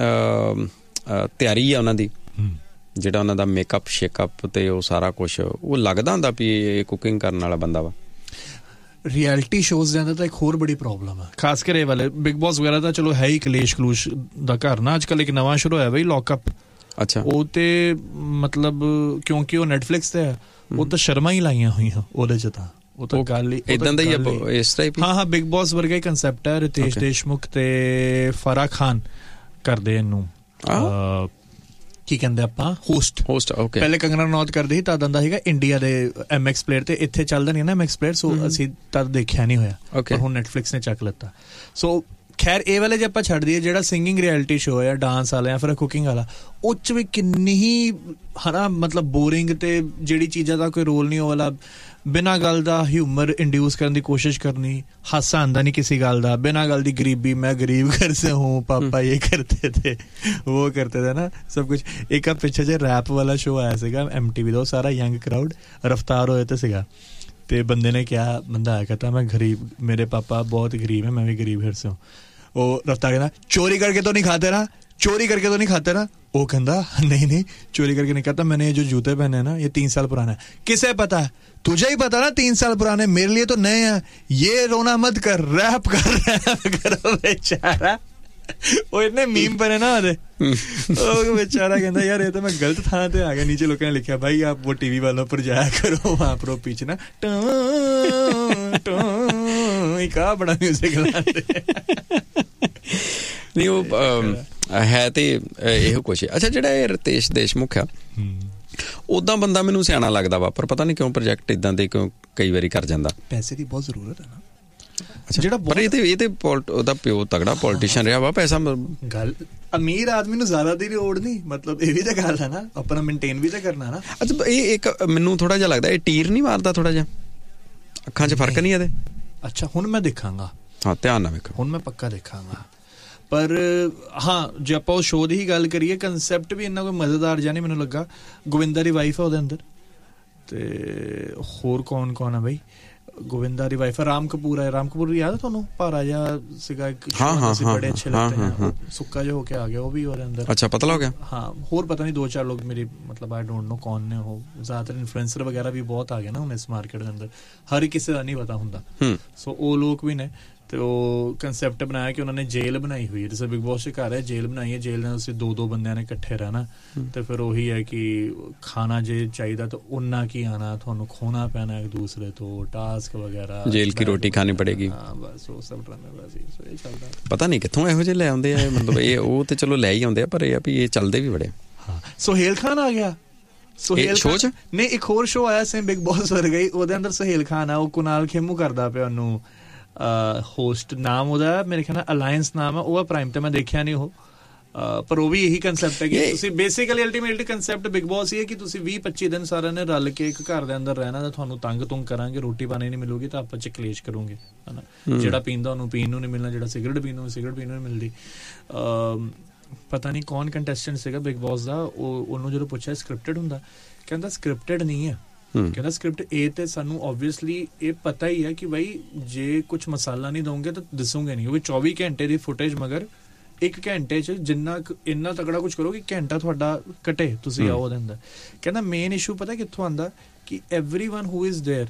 ਤਿਆਰੀ ਆ ਉਹਨਾਂ ਦੀ, ਜਿਹੜਾ ਉਹਨਾਂ ਦਾ ਮੇਕਅਪ ਸ਼ੇਕਅਪ ਤੇ ਉਹ ਸਾਰਾ ਕੁਛ ਉਹ ਲੱਗਦਾ ਹੁੰਦਾ ਵੀ ਇਹ ਕੁਕਿੰਗ ਕਰਨ ਵਾਲਾ ਬੰਦਾ ਵਾ। ਰਿਐਲਿਟੀ ਸ਼ੋਜ਼ ਦੇ ਅੰਦਰ ਤਾਂ ਇੱਕ ਹੋਰ ਬੜੀ ਪ੍ਰੋਬਲਮ ਹੈ, ਖਾਸ ਕਰ ਇਹ ਵਾਲੇ ਬਿਗ ਬੌਸ ਵਗੈਰਾ ਤਾਂ ਚਲੋ ਹੈ ਹੀ ਕਲੇਸ਼ ਕਲੂਸ਼ ਦਾ ਘਰ ਨਾ। ਅੱਜ ਕੱਲ੍ਹ ਇੱਕ ਨਵਾਂ ਸ਼ੁਰੂ ਹੋਇਆ ਬਈ ਲੌਕਅਪ। ਅੱਛਾ, ਉਹ ਤੇ ਮਤਲਬ ਕਿਉਂਕਿ ਉਹ ਨੈਟਫਲਿਕਸ ਤੇ ਹੈ, ਉਹ ਤਾਂ ਸ਼ਰਮਾਂ ਹੀ ਲਾਈਆਂ ਹੋਈਆਂ ਉਹਦੇ ਚ। ਤਾਂ ਉਹ ਤਾਂ ਗੱਲ ਹੀ ਇਦਾਂ ਦਾ ਹੀ ਇਸ ਟਾਈਪ। ਹਾਂ ਬਿਗ ਬੌਸ ਵਰਗਾ ਹੀ ਕੰਸੈਪਟ ਹੈ। ਰਿਤੇਸ਼ ਦੇਸ਼ਮੁਖ ਤੇ ਫਰਾਹ ਖਾਨ ਕਰਦੇ ਇਹਨੂੰ ਕੀ ਕਹਿੰਦੇ ਆਪਾਂ ਹੋਸਟ। ਪਹਿਲੇ ਕੰਗਨਾ ਰਣੌਤ ਕਰਦੇ ਸੀ, ਤਦ ਆਉਂਦਾ ਸੀਗਾ ਇੰਡੀਆ ਦੇ MX ਪਲੇਅਰ ਤੇ। ਇੱਥੇ ਚੱਲਦਾ ਨਹੀਂ ਨਾ MX ਪਲੇਅਰ, ਸੋ ਅਸੀਂ ਤਦ ਦੇਖਿਆ ਨਹੀਂ ਹੋਇਆ, ਪਰ ਹੁਣ ਨੈਟਫਲਿਕਸ ਨੇ ਚੱਕ ਲਿੱਤਾ। ਸੋ ਖੈਰ ਇਹ ਵਾਲੇ ਜੇ ਆਪਾਂ ਛੱਡ ਦਈਏ, ਜਿਹੜਾ ਸਿੰਗਿੰਗ ਰਿਐਲਿਟੀ ਸ਼ੋਅ ਹੈ, ਡਾਂਸ ਵਾਲਾ ਜਾਂ ਫਿਰ ਕੁਕਿੰਗ ਵਾਲਾ, ਉਹ 'ਚ ਵੀ ਕਿੰਨੀ ਹੀ ਹਨਾ ਮਤਲਬ ਬੋਰਿੰਗ ਤੇ ਜਿਹੜੀ ਚੀਜ਼ਾਂ ਦਾ ਕੋਈ ਰੋਲ ਨਹੀਂ ਉਹ ਵਾਲਾ, ਬਿਨਾਂ ਗੱਲ ਦਾ ਹਿਊਮਰ ਇੰਡਿਊਸ ਕਰਨ ਦੀ ਕੋਸ਼ਿਸ਼ ਕਰਨੀ, ਹਾਸਾ ਆਉਂਦਾ ਨਹੀਂ ਕਿਸੇ ਗੱਲ ਦਾ, ਬਿਨਾਂ ਗੱਲ ਦੀ ਗਰੀਬੀ, ਮੈਂ ਗਰੀਬ ਘਰ ਸੇ ਹੂੰ, ਪਾਪਾ ਇਹ ਕਰਤੇ ਥੇ ਉਹ ਕਰਤੇ ਥੇ ਨਾ ਸਭ ਕੁਛ। ਇੱਕ ਪਿੱਛੇ ਜੇ ਰੈਪ ਵਾਲਾ ਸ਼ੋਅ ਆਇਆ ਸੀਗਾ MTV ਦਾ, ਉਹ ਸਾਰਾ ਯੰਗ ਕਰਾਊਡ ਰਫਤਾਰ ਹੋਏ ਤੇ ਸੀਗਾ। ਤੇ ਬੰਦੇ ਨੇ ਕਿਹਾ, ਬੰਦਾ ਆਇਆ कहता मैं गरीब, मेरे पापा बहुत गरीब है, मैं भी गरीब घर से हूँ। वो रफ्तार कहना चोरी करके तो नहीं खाते ना, चोरी करके तो नहीं खाते ना। वो कहता नहीं चोरी करके नहीं खाता, मैंने ये जो जूते पहने हैं ना ये 3 साल पुराना है। किसे पता है? तुझे ही पता ना 3 साल पुराने, मेरे लिए तो नए हैं। ये रोना मत कर, रैप कर बेचारा। ਉਹ ਇਹਨੇ ਮੀਮ ਬਣੇ ਨਾ ਉਹਦੇ, ਉਹ बेचारा ਕਹਿੰਦਾ ਯਾਰ ਇਹ ਤਾਂ ਮੈਂ ਗਲਤ ਥਾਂ ਤੇ ਆ ਗਿਆ। ਨੀਚੇ ਲੋਕਾਂ ਨੇ ਲਿਖਿਆ ਭਾਈ ਆਪ ਉਹ TV ਵਾਲੋं पर जाया करो, वहाँ पर पीछे ना ਇੱਕ ਆ ਬੜਾ ਮਿਊਜ਼ਿਕ ਲਾਉਂਦੇ ਨਹੀਂ। ਉਹ ਹੈ ਤੇ ਇਹੋ ਕੁਛ। ਅੱਛਾ, ਜਿਹੜਾ ਇਹ ਰਿਤੇਸ਼ ਦੇਸ਼ਮੁਖ ਆ ਉਦਾਂ ਬੰਦਾ ਮੈਨੂੰ ਸਿਆਣਾ ਲੱਗਦਾ ਵਾ, ਪਰ ਪਤਾ ਨਹੀਂ ਕਿਉਂ ਪ੍ਰੋਜੈਕਟ ਇਦਾਂ ਦੇ ਕਿਉਂ ਕਈ ਵਾਰੀ ਕਰ ਜਾਂਦਾ। ਪੈਸੇ ਦੀ ਬਹੁਤ ਜ਼ਰੂਰਤ ਹੈ ਨਾ। ਜਿਹੜਾ ਪਰ ਇਹ ਤੇ ਉਹਦਾ ਪਿਓ ਤਗੜਾ ਪੋਲੀਟੀਸ਼ੀਅਨ ਰਿਹਾ ਵਾ, ਪੈਸਾ ਗੱਲ ਅਮੀਰ ਆਦਮੀ ਨੂੰ ਜ਼ਿਆਦਾ ਦੀ ਲੋੜ ਨਹੀਂ, ਮਤਲਬ ਇਹ ਵੀ ਤਾਂ ਗੱਲ ਹੈ ਨਾ, ਆਪਣਾ ਮੇਨਟੇਨ ਵੀ ਤਾਂ ਕਰਨਾ ਨਾ। ਅੱਛਾ ਇਹ ਇੱਕ ਮੈਨੂੰ ਥੋੜਾ ਜਿਹਾ ਲੱਗਦਾ ਇਹ ਟੀਰ ਨਹੀਂ ਮਾਰਦਾ ਥੋੜਾ ਜਿਹਾ, ਅੱਖਾਂ 'ਚ ਫਰਕ ਨਹੀਂ ਇਹਦੇ? ਅੱਛਾ ਹੁਣ ਮੈਂ ਦੇਖਾਂਗਾ, ਹਾਂ ਧਿਆਨ ਨਾਲ ਵੇਖੋ, ਹੁਣ ਮੈਂ ਪੱਕਾ ਦੇਖਾਂਗਾ। ਪਰ ਹਾਂ ਜੇ ਆਪਾਂ ਉਹ ਸ਼ੋਅ ਦੀ ਹੀ ਗੱਲ ਕਰੀਏ, ਕੰਸੈਪਟ ਵੀ ਇੰਨਾ ਕੋਈ ਮਜ਼ੇਦਾਰ ਜਿਹਾ ਨਹੀਂ ਮੈਨੂੰ ਲੱਗਾ। ਗੋਵਿੰਦਾ ਦੀ ਵਾਈਫ ਆ ਉਹਦੇ ਅੰਦਰ, ਤੇ ਹੋਰ ਕੌਣ ਆ ਬਈ? ਗੋਵਿੰਦਾ ਦੀ ਵਾਈਫ ਰਾਮ ਕਪੂਰ ਹੈ। ਰਾਮ ਕਪੂਰ ਯਾਦ ਹੈ ਤੁਹਾਨੂੰ? ਭਾਰਾ ਜਿਹਾ ਸੀਗਾ ਇੱਕ, ਬੜੇ ਅੱਛੇ ਲੱਗਦੇ हैं, ਸੁੱਕਾ ਜਿਹਾ ਹੋ ਕੇ ਆ ਗਿਆ ਉਹ ਵੀ ਉਹਦੇ ਅੰਦਰ। ਅੱਛਾ ਪਤਲਾ ਹੋ ਗਿਆ? ਹਾਂ ਹੋਰ ਪਤਾ ਨਹੀਂ 2-4 ਲੋਕ ਮੇਰੇ ਮਤਲਬ ਆਈ ਡੋਂਟ ਨੋ ਕੌਣ ਨੇ ਉਹ। ਜ਼ਿਆਦਾਤਰ ਇਨਫਲੂਐਂਸਰ ਵਗੈਰਾ ਵੀ ਬਹੁਤ ਆ ਗਏ ਨਾ ਹੁਣ ਇਸ ਮਾਰਕੀਟ ਦੇ ਅੰਦਰ, ਹਰ ਕਿਸੇ ਦਾ ਨਹੀਂ ਪਤਾ ਹੁੰਦਾ। ਸੋ ਉਹ ਲੋਕ ਵੀ ਨੇ, ਤੇ ਉਹ ਕੰਸੈਪਟ ਬਣਾਇਆ ਕਿ ਉਹਨਾਂ ਨੇ ਜੇਲ੍ਹ ਬਣਾਈ ਹੋਈ ਹੈ, ਜਿਵੇਂ ਬਿਗ ਬੌਸ 'ਚ ਘਰ ਹੈ, ਜੇਲ੍ਹ ਬਣਾਈ ਹੈ, ਜੇਲ੍ਹ ਨਾਲ ਤੁਸੀਂ 2-2 ਬੰਦਿਆਂ ਨੇ ਇਕੱਠੇ ਰਹਿਣਾ, ਤੇ ਫਿਰ ਉਹੀ ਹੈ ਕਿ ਖਾਣਾ ਜੇ ਚਾਹੀਦਾ ਤਾਂ ਉਨਾ ਕੀ ਆਣਾ, ਤੁਹਾਨੂੰ ਖੋਣਾ ਪੈਣਾ ਇੱਕ ਦੂਸਰੇ ਤੋਂ, ਟਾਸਕ ਵਗੈਰਾ, ਜੇਲ੍ਹ ਕੀ ਰੋਟੀ ਖਾਣੀ ਪੜੇਗੀ। ਹਾਂ ਬਸ ਉਹ ਸਭ ਡਰਾਮੇਬਾਜ਼ੀ ਇਹ ਚੱਲਦਾ। ਪਤਾ ਨਹੀਂ ਕਿੱਥੋਂ ਇਹੋ ਜਿਹੇ ਲੈ ਆਉਂਦੇ ਆ, ਮਤਲਬ ਇਹ ਉਹ ਤੇ ਚਲੋ ਲੈ ਹੀ ਆਉਂਦੇ ਆ, ਪਰ ਇਹ ਆ ਵੀ ਇਹ ਚੱਲਦੇ ਵੀ ਬੜੇ। ਹਾਂ ਸੁਹੇਲ ਖਾਨ ਆ ਗਿਆ ਸ਼ੋਅ 'ਚ। ਨਹੀਂ ਇੱਕ ਹੋਰ ਸ਼ੋਅ ਆਇਆ ਸੇਮ ਬਿਗ ਬੌਸ ਵਰਗਾ ਹੀ, ਉਹਦੇ ਅੰਦਰ ਸੁਹੇਲ ਖਾਨ ਆ, ਉਹ ਕੁਨਾਲ ਖੇਮੂ ਕਰਦਾ ਪਿਆ ਉਹਨੂੰ ਹੋਸਟ। ਨਾਮ ਉਹਦਾ ਮੇਰੇ ਖਿਆਲ ਨਾਲ ਅਲਾਇੰਸ ਨਾਮ ਹੈ, ਉਹ ਪ੍ਰਾਈਮ ਤੇ ਮੈਂ ਦੇਖਿਆ ਨਹੀਂ ਉਹ, ਪਰ ਉਹ ਵੀ ਇਹੀ ਕੰਸੈਪਟ ਹੈ ਕਿ ਤੁਸੀਂ basically ultimately concept big boss ਹੀ ਹੈ ਕਿ ਤੁਸੀਂ 20-25 ਦਿਨ ਸਾਰਿਆਂ ਨੇ ਰਲ ਕੇ ਇੱਕ ਘਰ ਦੇ ਅੰਦਰ ਰਹਿਣਾ, ਤਾਂ ਤੁਹਾਨੂੰ ਤੰਗ ਕਰਾਂਗੇ, ਰੋਟੀ ਪਾਣੀ ਨਹੀਂ ਮਿਲੂਗੀ ਤਾਂ ਆਪਾਂ ਚ ਕਲੇਸ਼ ਕਰੋਗੇ, ਹਨਾ। ਜਿਹੜਾ ਪੀਂਦਾ ਉਹਨੂੰ ਪੀਣ ਨੂੰ ਨਹੀਂ ਮਿਲਣਾ, ਜਿਹੜਾ ਸਿਗਰਟ ਪੀਂਦਾ ਉਹਨੂੰ ਸਿਗਰਟ ਪੀਣ ਨੂੰ ਨਹੀਂ ਮਿਲਦੀ। ਪਤਾ ਨਹੀਂ ਕੌਣ ਕੰਟੈਸਟੈਂਟ ਸੀਗਾ ਬਿਗ ਬੌਸ ਦਾ, ਉਹਨੂੰ ਜਦੋਂ ਪੁੱਛਿਆ ਸਕ੍ਰਿਪਟਡ ਹੁੰਦਾ, ਕਹਿੰਦਾ ਸਕ੍ਰਿਪਟਡ ਨਹੀਂ ਹੈ, ਕਹਿੰਦਾ ਸਕ੍ਰਿਪਟ ਇਹ ਤੇ ਸਾਨੂੰ ਓਬਵੀਅਸਲੀ ਇਹ ਪਤਾ ਹੀ ਹੈ ਕਿ ਬਾਈ ਜੇ ਕੁਛ ਮਸਾਲਾ ਨਹੀਂ ਦੋਗੇ ਤਾਂ ਦਿਸੂਗੇ ਨਹੀਂ, ਕਿਉਂਕਿ 24 ਘੰਟੇ ਦੀ ਫੁਟੇਜ ਮਗਰ 1 ਘੰਟੇ 'ਚ ਜਿੰਨਾ ਇੰਨਾ ਤਗੜਾ ਕੁਛ ਕਰੋਗੇ ਘੰਟਾ ਤੁਹਾਡਾ ਘਟੇ, ਤੁਸੀਂ ਆਓ ਉਹਦੇ ਅੰਦਰ। ਕਹਿੰਦਾ ਮੇਨ ਇਸ਼ੂ ਪਤਾ ਕਿੱਥੋਂ ਆਉਂਦਾ ਕਿ ਐਵਰੀਵਨ ਹੂ ਇਜ਼ ਦੇਅਰ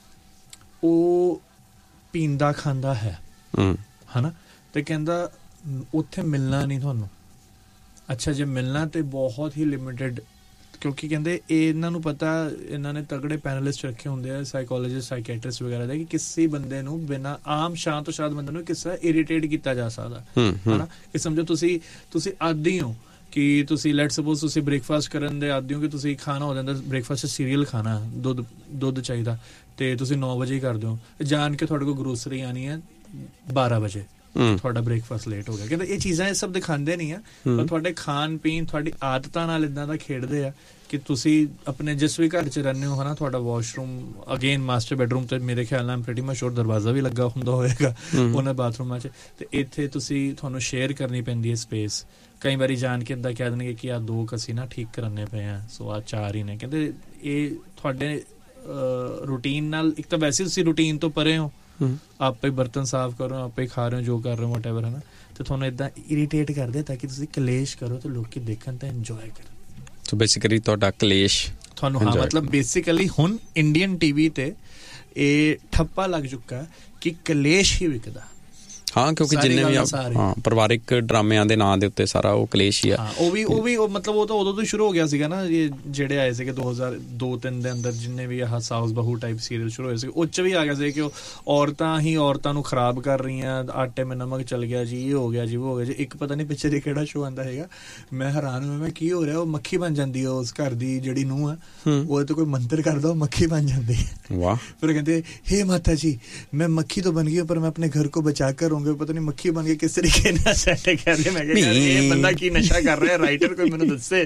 ਉਹ ਪੀਂਦਾ ਖਾਂਦਾ ਹੈ, ਹਨਾ, ਤੇ ਕਹਿੰਦਾ ਉੱਥੇ ਮਿਲਣਾ ਨਹੀਂ ਤੁਹਾਨੂੰ। ਅੱਛਾ ਜੇ ਮਿਲਣਾ ਤੇ ਬਹੁਤ ਹੀ ਲਿਮਿਟਡ, ਕਿਉਂਕਿ ਕਹਿੰਦੇ ਇਹਨਾਂ ਨੂੰ ਪਤਾ, ਇਹਨਾਂ ਨੇ ਤਗੜੇ ਪੈਨਲਿਸਟ ਰੱਖੇ ਹੁੰਦੇ ਆ, ਸਾਈਕੋਲੋਜਿਸਟ, ਸਾਈਕੈਟਰਿਸਟ ਵਗੈਰਾ ਦੇ, ਕਿ ਕਿਸੇ ਬੰਦੇ ਨੂੰ ਬਿਨਾਂ ਆਮ ਸ਼ਾਂਤ ਤੋਂ ਸ਼ਾਂਤ ਬੰਦੇ ਨੂੰ ਕਿਸ ਤਰ੍ਹਾਂ ਇਰੀਟੇਟ ਕੀਤਾ ਜਾ ਸਕਦਾ, ਹਨਾ। ਕਿ ਸਮਝੋ ਤੁਸੀਂ ਆਦੀ ਹੋ ਕਿ ਤੁਸੀਂ ਲੈਟ ਸਪੋਜ਼ ਤੁਸੀਂ ਬ੍ਰੇਕਫਾਸਟ ਕਰਨ ਦੇ ਆਦੀ ਹੋ ਕਿ ਤੁਸੀਂ ਖਾਣਾ ਹੋ ਜਾਂਦਾ ਬ੍ਰੇਕਫਾਸਟ 'ਚ ਸੀਰੀਅਲ ਖਾਣਾ, ਦੁੱਧ ਚਾਹੀਦਾ, ਤੇ ਤੁਸੀਂ 9 ਵਜੇ ਹੀ ਕਰਦੇ ਹੋ, ਜਾਣ ਕੇ ਤੁਹਾਡੇ ਕੋਲ ਗਰੋਸਰੀ ਆਣੀ ਹੈ 12 ਵਜੇ, ਤੁਹਾਡਾ ਬ੍ਰੇਕਫਾਸਟ ਲੇਟ ਹੋ ਗਿਆ। ਕਹਿੰਦੇ ਇਹ ਚੀਜ਼ਾਂ ਇਹ ਸਭ ਦਿਖਾਉਂਦੇ ਨਹੀਂ ਆ, ਪਰ ਤੁਹਾਡੇ ਖਾਣ ਪੀਣ, ਤੁਹਾਡੀ ਆਦਤਾਂ ਨਾਲ ਇੱਦਾਂ ਦਾ ਖੇਡਦੇ ਆ ਕਿ ਤੁਸੀਂ ਆਪਣੇ ਜਿਸ ਵੀ ਘਰ 'ਚ ਰਹਿੰਦੇ ਹੋ, ਹਨਾ, ਤੁਹਾਡਾ ਵਾਸ਼ਰੂਮ ਅਗੇਨ ਮਾਸਟਰ ਬੈਡਰੂਮ ਤੇ ਮੇਰੇ ਖਿਆਲ ਨਾਲ ਪ੍ਰੀਟੀ ਮਚ ਸ਼ੋਰ ਦਰਵਾਜ਼ਾ ਵੀ ਲੱਗਾ ਹੁੰਦਾ ਹੋਏਗਾ ਉਹਨਾਂ ਬਾਥਰੂਮਾਂ 'ਚ, ਤੇ ਇੱਥੇ ਤੁਹਾਨੂੰ ਸ਼ੇਅਰ ਕਰਨੀ ਪੈਂਦੀ ਹੈ ਸਪੇਸ। ਕਈ ਵਾਰੀ ਜਾਣ ਕੇ ਇੱਦਾਂ ਕਹਿ ਦੇਣਗੇ ਕਿ ਆਹ 2 ਅਸੀਂ ਨਾ ਠੀਕ ਕਰਨੇ ਪਏ ਆ, ਸੋ ਆਹ 4 ਹੀ ਨੇ। ਕਹਿੰਦੇ ਇਹ ਤੁਹਾਡੇ ਰੂਟੀਨ ਨਾਲ, ਇੱਕ ਤਾਂ ਵੈਸੇ ਤੁਸੀਂ ਰੂਟੀਨ ਤੋਂ ਪਰੇ ਹੋ, ਆਪੇ ਬਰਤਨ ਸਾਫ਼ ਕਰੋ, ਆਪੇ ਖਾ ਰਹੇ ਹੋ, ਜੋ ਕਰ ਰਹੇ ਹੋ ਵਟਐਵਰ, ਹਨਾ, ਤੇ ਤੁਹਾਨੂੰ ਏਦਾਂ ਇਰੀਟੇਟ ਕਰਦੇ ਤਾਂ ਕਿ ਤੁਸੀਂ ਕਲੇਸ਼ ਕਰੋ ਤੇ ਲੋਕੀ ਦੇਖਣ ਤਾਂ ਇੰਜੋਏ ਕਰਨ। ਸੋ ਬੇਸਿਕਲੀ ਤੁਹਾਡਾ ਕਲੇਸ਼ ਤੁਹਾਨੂੰ, ਹਾਂ ਮਤਲਬ ਬੇਸਿਕਲੀ ਹੁਣ ਇੰਡੀਅਨ ਟੀਵੀ ਤੇ ਇਹ ਠੱਪਾ ਲੱਗ ਚੁੱਕਾ ਕਿ ਕਲੇਸ਼ ਹੀ ਵਿਕਦਾ। ਹਾਂ ਕਿਉਂਕਿ ਜਿੰਨੇ ਵੀ ਪਰਿਵਾਰਿਕ ਡਰਾਮਿਆਂ ਦੇ ਨਾਂ ਦੇ ਉੱਤੇ ਸਾਰਾ ਉਹ ਕਲੇਸ਼ ਹੀ ਆ। ਉਹ ਵੀ ਮਤਲਬ ਉਹ ਤਾਂ ਉਦੋਂ ਤੋਂ ਸ਼ੁਰੂ ਹੋ ਗਿਆ ਸੀਗਾ ਨਾ, ਇਹ ਜਿਹੜੇ ਆਏ ਸੀਗੇ 2002-03 ਦੇ ਅੰਦਰ, ਜਿੰਨੇ ਵੀ ਆਹ ਸਾਊਸ ਬਹੂ ਟਾਈਪ ਸੀਰੀਅਲ ਸ਼ੁਰੂ ਹੋਏ ਸੀ, ਉਹ 'ਚ ਵੀ ਆ ਗਿਆ ਸੀ ਕਿ ਉਹ ਔਰਤਾਂ ਨੂੰ ਖਰਾਬ ਕਰ ਰਹੀਆਂ, ਆਟੇ ਮੇਂ ਨਮਕ ਚਲ ਗਿਆ ਜੀ, ਇਹ ਹੋ ਗਿਆ ਜੀ, ਉਹ ਹੋ ਗਿਆ ਜੀ। ਇੱਕ ਪਤਾ ਨਹੀਂ ਪਿੱਛੇ ਦੇ ਕਿਹੜਾ ਸ਼ੋਅ ਆਉਂਦਾ ਹੈਗਾ, ਮੈਂ ਹੈਰਾਨ ਹੋਇਆ, ਮੈਂ ਕੀ ਹੋ ਰਿਹਾ, ਉਹ ਮੱਖੀ ਬਣ ਜਾਂਦੀ ਹੈ ਉਸ ਘਰ ਦੀ ਜਿਹੜੀ ਨੂੰਹ ਆ, ਉਹਦੇ ਤੋਂ ਕੋਈ ਮੰਤਰ ਕਰਦਾ ਉਹ ਮੱਖੀ ਬਣ ਜਾਂਦੀ ਹੈ। ਵਾਹ। ਫਿਰ ਕਹਿੰਦੇ ਹੇ ਮਾਤਾ ਜੀ ਮੈਂ ਮੱਖੀ ਤੋਂ ਬਣ ਗਈ ਪਰ ਮੈਂ ਆਪਣੇ ਘਰ ਕੋ ਬਚਾ ਕਰ ਪਤਾ ਨਹੀਂ ਮੱਖੀ ਬਣ ਕੇ ਕਿਸ ਤਰੀਕੇ ਨਾਲ ਸੈੱਟ ਕਰ ਲਿਆ। ਮੈਂ ਕਿਹਾ ਇਹ ਬੰਦਾ ਕੀ ਨਸ਼ਾ ਕਰ ਰਿਹਾ, ਰਾਈਟਰ ਕੋਈ ਮੈਨੂੰ ਦੱਸੇ।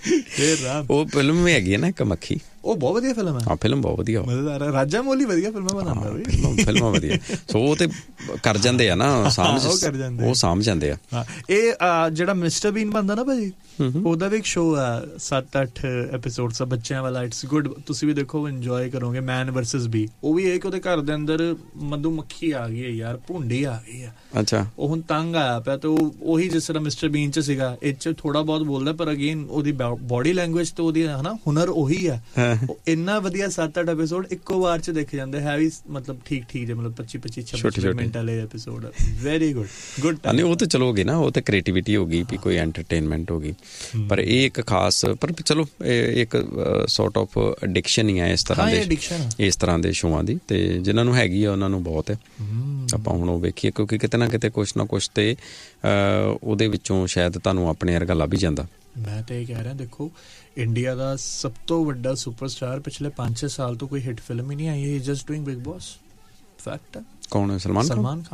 ਉਹ ਫਿਲਮ ਵੀ ਹੈਗੀ ਹੈ ਨਾ ਇੱਕ ਮੱਖੀ, ਉਹ ਬਹੁਤ ਵਧੀਆ ਫਿਲਮ ਹੈ। ਹਾਂ ਫਿਲਮ ਬਹੁਤ ਵਧੀਆ, ਮਜ਼ੇਦਾਰ ਹੈ। ਰਾਜਾ ਮੌਲੀ ਵਧੀਆ ਫਿਲਮਾਂ ਬਣਾਉਂਦਾ ਵੀ, ਫਿਲਮਾਂ ਵਧੀਆ। ਸੋ ਉਹ ਤੇ ਕਰ ਜਾਂਦੇ ਆ ਨਾ, ਉਹ ਸਾਂਭ ਜਾਂਦੇ ਆ। ਹਾਂ ਇਹ ਜਿਹੜਾ ਮਿਸਟਰ ਬੀਨ ਬਣਦਾ ਨਾ ਭਾਜੀ, ਉਹਦਾ ਵੀ ਇੱਕ ਸ਼ੋਅ ਆ 7-8 ਐਪੀਸੋਡਸ ਆ, ਬੱਚਿਆਂ ਵਾਲਾ, ਇਟਸ ਗੁੱਡ, ਤੁਸੀਂ ਵੀ ਦੇਖੋ, ਇੰਜੋਏ ਕਰੋਗੇ। ਮੈਨ ਵਰਸਸ ਬੀ, ਉਹ ਵੀ ਇਹ ਕਿ ਉਹਦੇ ਘਰ ਦੇ ਅੰਦਰ ਮਧੂ ਮੱਖੀ ਆ ਗਈ ਹੈ ਯਾਰ, ਭੁੰਡੀ ਆ ਗਈ ਆ। ਅੱਛਾ। ਉਹ ਹੁਣ ਤੰਗ ਆਇਆ ਪਿਆ, ਤੇ ਉਹੀ ਜਿਸ ਤਰ੍ਹਾਂ ਮਿਸਟਰ ਬੀਨ 'ਚ ਸੀਗਾ, ਇਹ 'ਚ ਥੋੜਾ ਬਹੁਤ ਬੋਲਦਾ, ਪਰ ਅਗੇਨ ਉਹਦੀ ਬੋਡੀ ਲੈਂਗੁਏਜ ਤੇ ਉਹਦੀ ਹਨਾ ਹੁਨਰ ਉਹੀ ਆ। ਉਹ ਇੰਨਾ ਵਧੀਆ 7-8 ਐਪੀਸੋਡ ਇੱਕੋ ਵਾਰ 'ਚ ਦੇਖੇ ਜਾਂਦੇ ਹੈ ਵੀ, ਮਤਲਬ ਠੀਕ ਜੇ, ਮਤਲਬ 25-26 ਮਿੰਟ ਵਾਲੇ ਐਪੀਸੋਡ, ਵੈਰੀ ਗੁੱਡ। ਨਹੀਂ ਉਹ ਤੇ ਚਲੋਗੇ ਨਾ, ਉਹ ਤੇ ਕ੍ਰੀਏਟੀਵਿਟੀ ਹੋ ਗਈ ਵੀ, ਕੋਈ ਐਂਟਰਟੇਨਮੈਂਟ ਹੋ ਗਈ, ਪਰ ਇਹ ਇੱਕ ਖਾਸ, ਪਰ ਚਲੋ ਇੱਕ ਸੌਰਟ ਆਫ ਐਡਿਕਸ਼ਨ ਹੀ ਹੈ ਇਸ ਤਰ੍ਹਾਂ ਦੇ ਸ਼ੋਆਂ ਦੀ, ਤੇ ਜਿਨ੍ਹਾਂ ਨੂੰ ਹੈਗੀ ਆ ਉਹਨਾਂ ਨੂੰ ਬਹੁਤ ਹੈ। ਆਪਾਂ ਹੁਣ ਉਹ ਵੇਖੀਏ, ਕਿਉਂਕਿ ਕਿਤੇ ਨਾ ਕਿਤੇ ਕੁਛ ਨਾ ਕੁਛ ਤੇ ਉਹਦੇ ਵਿੱਚੋਂ ਸ਼ਾਇਦ ਤੁਹਾਨੂੰ ਆਪਣੇ ਵਰਗਾ ਲੱਭ ਹੀ ਜਾਂਦਾ। ਮੈਂ ਤਾਂ ਇਹ ਕਹਿ ਰਿਹਾ, ਦੇਖੋ ਇੰਡੀਆ ਦਾ ਸਭ ਤੋਂ ਵੱਡਾ ਸੁਪਰਸਟਾਰ ਪਿਛਲੇ 5-6 ਸਾਲ ਤੋਂ ਕੋਈ ਹਿੱਟ ਫਿਲਮ ਹੀ ਨਹੀਂ ਆਈ ਹੈ, just doing big boss. Fact ਹੈ। ਕੌਣ ਹੈ? ਸਲਮਾਨ ਖਾਨ।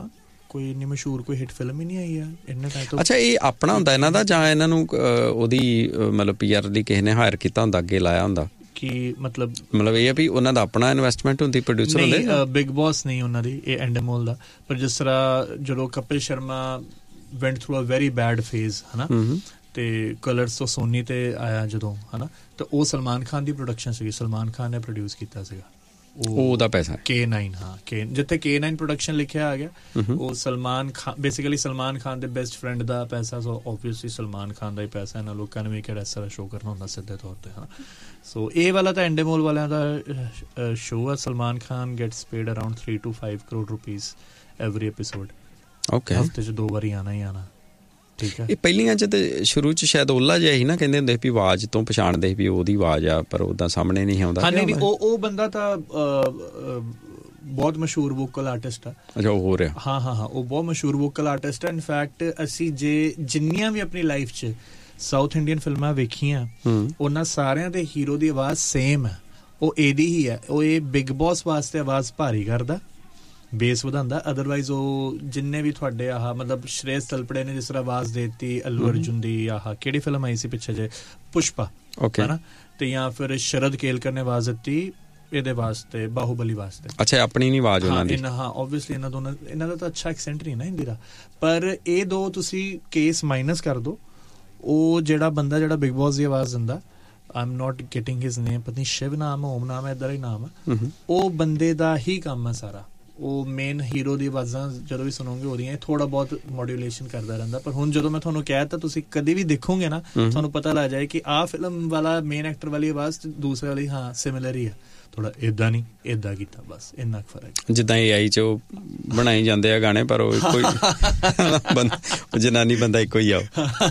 ਕੋਈ ਇੰਨੀ ਮਸ਼ਹੂਰ ਕੋਈ ਹਿੱਟ ਫਿਲਮ ਹੀ ਨਹੀਂ ਆਈ ਆ ਇੰਨੇ ਟਾਈਮ ਤੋਂ। ਅੱਛਾ, ਇਹ ਆਪਣਾ ਹੁੰਦਾ ਇਹਨਾਂ ਦਾ ਜਾਂ ਇਹਨਾਂ ਨੂੰ ਉਹਦੀ ਮਤਲਬ PR ਲਈ ਕਿਸੇ ਨੇ ਹਾਇਰ ਕੀਤਾ ਹੁੰਦਾ, ਅੱਗੇ ਲਾਇਆ ਹੁੰਦਾ? ਕਿ ਮਤਲਬ ਇਹ ਆ ਵੀ ਉਹਨਾਂ ਦਾ ਆਪਣਾ ਇਨਵੈਸਟਮੈਂਟ ਹੁੰਦੀ, ਪ੍ਰੋਡਿਊਸਰ ਹੁੰਦੇ? ਬਿਗ ਬੌਸ ਨਹੀਂ ਉਹਨਾਂ ਦੀ, ਇਹ ਐਂਡੇਮੋਲ ਦਾ। ਪਰ ਜਿਸ ਤਰ੍ਹਾਂ ਜਦੋਂ Kapil Sharma ਵੈਂਟ through a very bad phase ਹੈ ਨਾ, ਤੇ ਕਲਰਸ ਤੋਂ ਸੋਨੀ ਤੇ ਆਇਆ ਜਦੋਂ ਹੈ ਨਾ, ਤਾਂ ਉਹ ਸਲਮਾਨ ਖਾਨ ਦੀ ਪ੍ਰੋਡਕਸ਼ਨ ਸੀਗੀ, ਸਲਮਾਨ ਖਾਨ ਨੇ ਪ੍ਰੋਡਿਊਸ ਕੀਤਾ ਸੀਗਾ, ਉਹਦਾ ਪੈਸਾ K9। ਹਾਂ, ਜਿੱਥੇ K9 ਪ੍ਰੋਡਕਸ਼ਨ ਲਿਖਿਆ ਆ ਗਿਆ, ਉਹ ਸਲਮਾਨ ਖਾਨ ਬੇਸਿਕਲੀ ਸਲਮਾਨ ਖਾਨ ਦੇ ਬੈਸਟ ਫਰੈਂਡ ਦਾ ਪੈਸਾ, ਸੋ ਓਬਵੀਅਸਲੀ ਸਲਮਾਨ ਖਾਨ ਦਾ ਹੀ ਪੈਸਾ। ਇਹਨਾਂ ਲੋਕਾਂ ਨੇ ਵੀ ਕਿਹੜਾ ਇਸ ਤਰ੍ਹਾਂ ਸ਼ੋਅ ਕਰਨਾ ਹੁੰਦਾ ਸਿੱਧੇ ਤੌਰ ਤੇ, ਹੈ ਨਾ। ਸੋ ਇਹ ਵਾਲਾ ਤਾਂ ਐਂਡੇਮੋਲ ਵਾਲਿਆਂ ਦਾ ਸ਼ੋਅ ਆ। Salman Khan gets paid around 3 to 5 crore rupees every episode. Okay, ਹਫਤੇ 'ਚ 2 ਵਾਰੀ ਆਣਾ ਹੀ ਆਣਾ। ਠੀਕ ਹੈ। ਇਹ ਪਹਿਲੀਆਂ 'ਚ ਤੇ ਸ਼ੁਰੂ 'ਚ ਸ਼ਾਇਦ ਓਲਾ ਜਿਹਾ ਸੀ ਨਾ, ਕਹਿੰਦੇ ਹੁੰਦੇ ਵੀ ਆਵਾਜ਼ ਤੋਂ ਪਛਾਣਦੇ ਵੀ ਉਹਦੀ ਆਵਾਜ਼ ਆ, ਪਰ ਉਹਦਾ ਸਾਹਮਣੇ ਨਹੀਂ ਆਉਂਦਾ। ਹਾਂ, ਨਹੀਂ, ਉਹ ਬੰਦਾ ਤਾਂ ਬਹੁਤ ਮਸ਼ਹੂਰ ਵੋਕਲ ਆਰਟਿਸਟ ਆ। ਅੱਛਾ, ਉਹ ਹੋ ਰਿਹਾ? ਹਾਂ, ਉਹ ਬਹੁਤ ਮਸ਼ਹੂਰ ਵੋਕਲ ਆਰਟਿਸਟ ਆ। ਇਨਫੈਕਟ ਅਸੀਂ ਜਿੰਨੀਆਂ ਵੀ ਆਪਣੀ ਲਾਈਫ 'ਚ ਸਾਊਥ ਇੰਡੀਅਨ ਫਿਲਮਾਂ ਵੇਖੀਆਂ, ਉਹਨਾਂ ਸਾਰਿਆਂ ਦੇ ਹੀਰੋ ਦੀ ਆਵਾਜ਼ ਸੇਮ ਹੈ, ਉਹ ਇਹਦੀ ਹੀ ਹੈ। ਉਹ ਇਹ ਬਿਗ ਬੌਸ ਵਾਸਤੇ ਆਵਾਜ਼ ਭਾਰੀ ਕਰਦਾ, ਬੇਸ ਵਧਾਉਂਦਾ। ਅਦਰਵਾਈਜ਼ ਉਹ ਜਿੰਨੇ ਵੀ ਤੁਹਾਡੇ ਮਤਲਬ ਸ਼੍ਰੇਸ਼ ਤਲਪੜੇ ਨੇ ਜਿਸ ਤਰ੍ਹਾਂ ਆਵਾਜ਼ ਦੇਤੀ ਅੱਲੂ ਅਰਜੁਨ ਦੀ, ਕਿਹੜੀ ਫਿਲਮ ਆਈ ਸੀ ਪਿੱਛੇ ਜੇ, ਪੁਸ਼ਪਾ, ਹੈ ਨਾ, ਤੇ ਜਾਂ ਫਿਰ ਸ਼ਰਦ ਕੇਲਕਰ ਨੇ ਆਵਾਜ਼ ਦਿੱਤੀ ਇਹਦੇ ਵਾਸਤੇ, ਬਾਹੂਬਲੀ ਵਾਸਤੇ। ਅੱਛਾ, ਆਪਣੀ ਨਹੀਂ ਆਵਾਜ਼ ਉਹਨਾਂ ਦੀ? ਹਾਂ, ਓਬਵੀਅਸਲੀ ਇਹਨਾਂ ਦਾ ਤਾਂ ਅੱਛਾ ਐਕਸੈਂਟ ਨਹੀਂ ਨਾ ਹਿੰਦੀ ਦਾ। ਪਰ ਇਹ ਦੋ ਤੁਸੀਂ ਕੇਸ ਮਾਈਨਸ ਕਰ ਦੋ। ਉਹ ਜਿਹੜਾ ਬੰਦਾ ਜਿਹੜਾ ਬਿਗ ਬੌਸ ਦੀ ਆਵਾਜ਼ ਦਿੰਦਾ, I'm not getting his name, ਪਤਾ ਨਹੀਂ ਸ਼ਿਵ ਨਾਮ, ਓਮ ਨਾਮ, ਏਦਾਂ ਹੀ ਨਾਮ ਹੈ, ਉਹ ਬੰਦੇ ਦਾ ਹੀ ਕੰਮ ਹੈ ਸਾਰਾ। ਉਹ ਮੇਨ ਹੀਰੋ ਦੀ ਆਵਾਜ਼ਾਂ ਜਦੋਂ ਵੀ ਸੁਣੋਗੇ ਉਹਦੀਆਂ ਥੋੜਾ ਬਹੁਤ ਮੋਡੂਲੇਸ਼ਨ ਕਰਦਾ ਰਹਿੰਦਾ। ਪਰ ਹੁਣ ਜਦੋਂ ਮੈਂ ਤੁਹਾਨੂੰ ਕਹਿ ਤਾ, ਤੁਸੀਂ ਕਦੇ ਵੀ ਦੇਖੋਗੇ ਨਾ, ਤੁਹਾਨੂੰ ਪਤਾ ਲੱਗ ਜਾਏ ਕਿ ਆਹ ਫਿਲਮ ਵਾਲਾ ਮੇਨ ਐਕਟਰ ਵਾਲੀ ਆਵਾਜ਼ ਦੂਸਰੇ ਵਾਲੀ ਸਿਮਿਲਰ ਹੀ ਆ, ਥੋੜਾ ਏਦਾਂ ਨਹੀਂ ਏਦਾਂ ਕੀਤਾ, ਬਸ ਇੰਨਾ ਫਰਕ। ਜਿੱਦਾਂ AI 'ਚ ਉਹ ਬਣਾਈ ਜਾਂਦੇ ਆ ਗਾਣੇ, ਪਰ ਉਹ ਇੱਕੋ ਹੀ ਜਨਾਨੀ ਬੰਦਾ ਇੱਕੋ ਹੀ ਆ।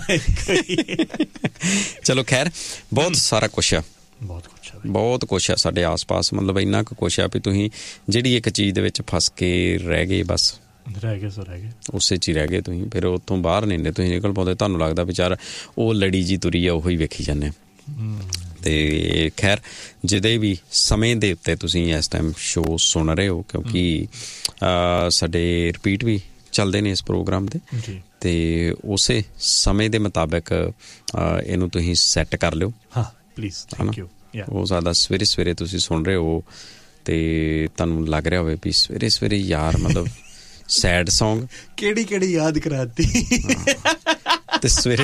ਚਲੋ ਖੈਰ, ਬਹੁਤ ਸਾਰਾ ਕੁਛ ਆ, ਬਹੁਤ ਕੁਛ ਆ ਸਾਡੇ ਆਸ-ਪਾਸ। ਮਤਲਬ ਇੰਨਾ ਕੁ ਕੁਛ ਆ ਵੀ ਤੁਸੀਂ ਜਿਹੜੀ ਇੱਕ ਚੀਜ਼ ਦੇ ਵਿੱਚ ਫਸ ਕੇ ਰਹਿ ਗਏ, ਬਸ ਰਹਿ ਗਏ ਉਸੇ 'ਚ ਹੀ ਰਹਿ ਗਏ ਤੁਸੀਂ। ਫਿਰ ਉੱਥੋਂ ਬਾਹਰ ਨਹੀਂ ਤੁਸੀਂ ਨਿਕਲ ਪਾਉਂਦੇ। ਤੁਹਾਨੂੰ ਲੱਗਦਾ ਵਿਚਾਰ ਉਹ ਲੜੀ ਜੀ ਤੁਰੀ ਆ, ਉਹੀ ਵੇਖੀ ਜਾਂਦੇ। ਤੇ ਖੈਰ, ਜਿਹਦੇ ਵੀ ਸਮੇਂ ਦੇ ਉੱਤੇ ਤੁਸੀਂ ਇਸ ਟਾਈਮ ਸ਼ੋਅ ਸੁਣ ਰਹੇ ਹੋ, ਕਿਉਂਕਿ ਸਾਡੇ ਰਿਪੀਟ ਵੀ ਚੱਲਦੇ ਨੇ ਇਸ ਪ੍ਰੋਗਰਾਮ ਦੇ, ਤੇ ਉਸੇ ਸਮੇਂ ਦੇ ਮੁਤਾਬਿਕ ਇਹਨੂੰ ਤੁਸੀਂ ਸੈੱਟ ਕਰ ਲਿਓ। ਹਾਂ ਪਲੀਜ਼, ਥੈਂਕ ਯੂ। ਉਹ ਜ਼ਿਆਦਾ ਸਵੇਰੇ ਤੁਸੀਂ ਸੁਣ ਰਹੇ ਹੋ ਤੇ ਤੁਹਾਨੂੰ ਲੱਗ ਰਿਹਾ ਹੋਵੇ ਵੀ ਸਵੇਰੇ ਯਾਰ ਮਤਲਬ ਸੈਡ ਸੌਂਗ ਕਿਹੜੀ ਯਾਦ ਕਰਾਤੀ ਤੇ ਸਵੇਰੇ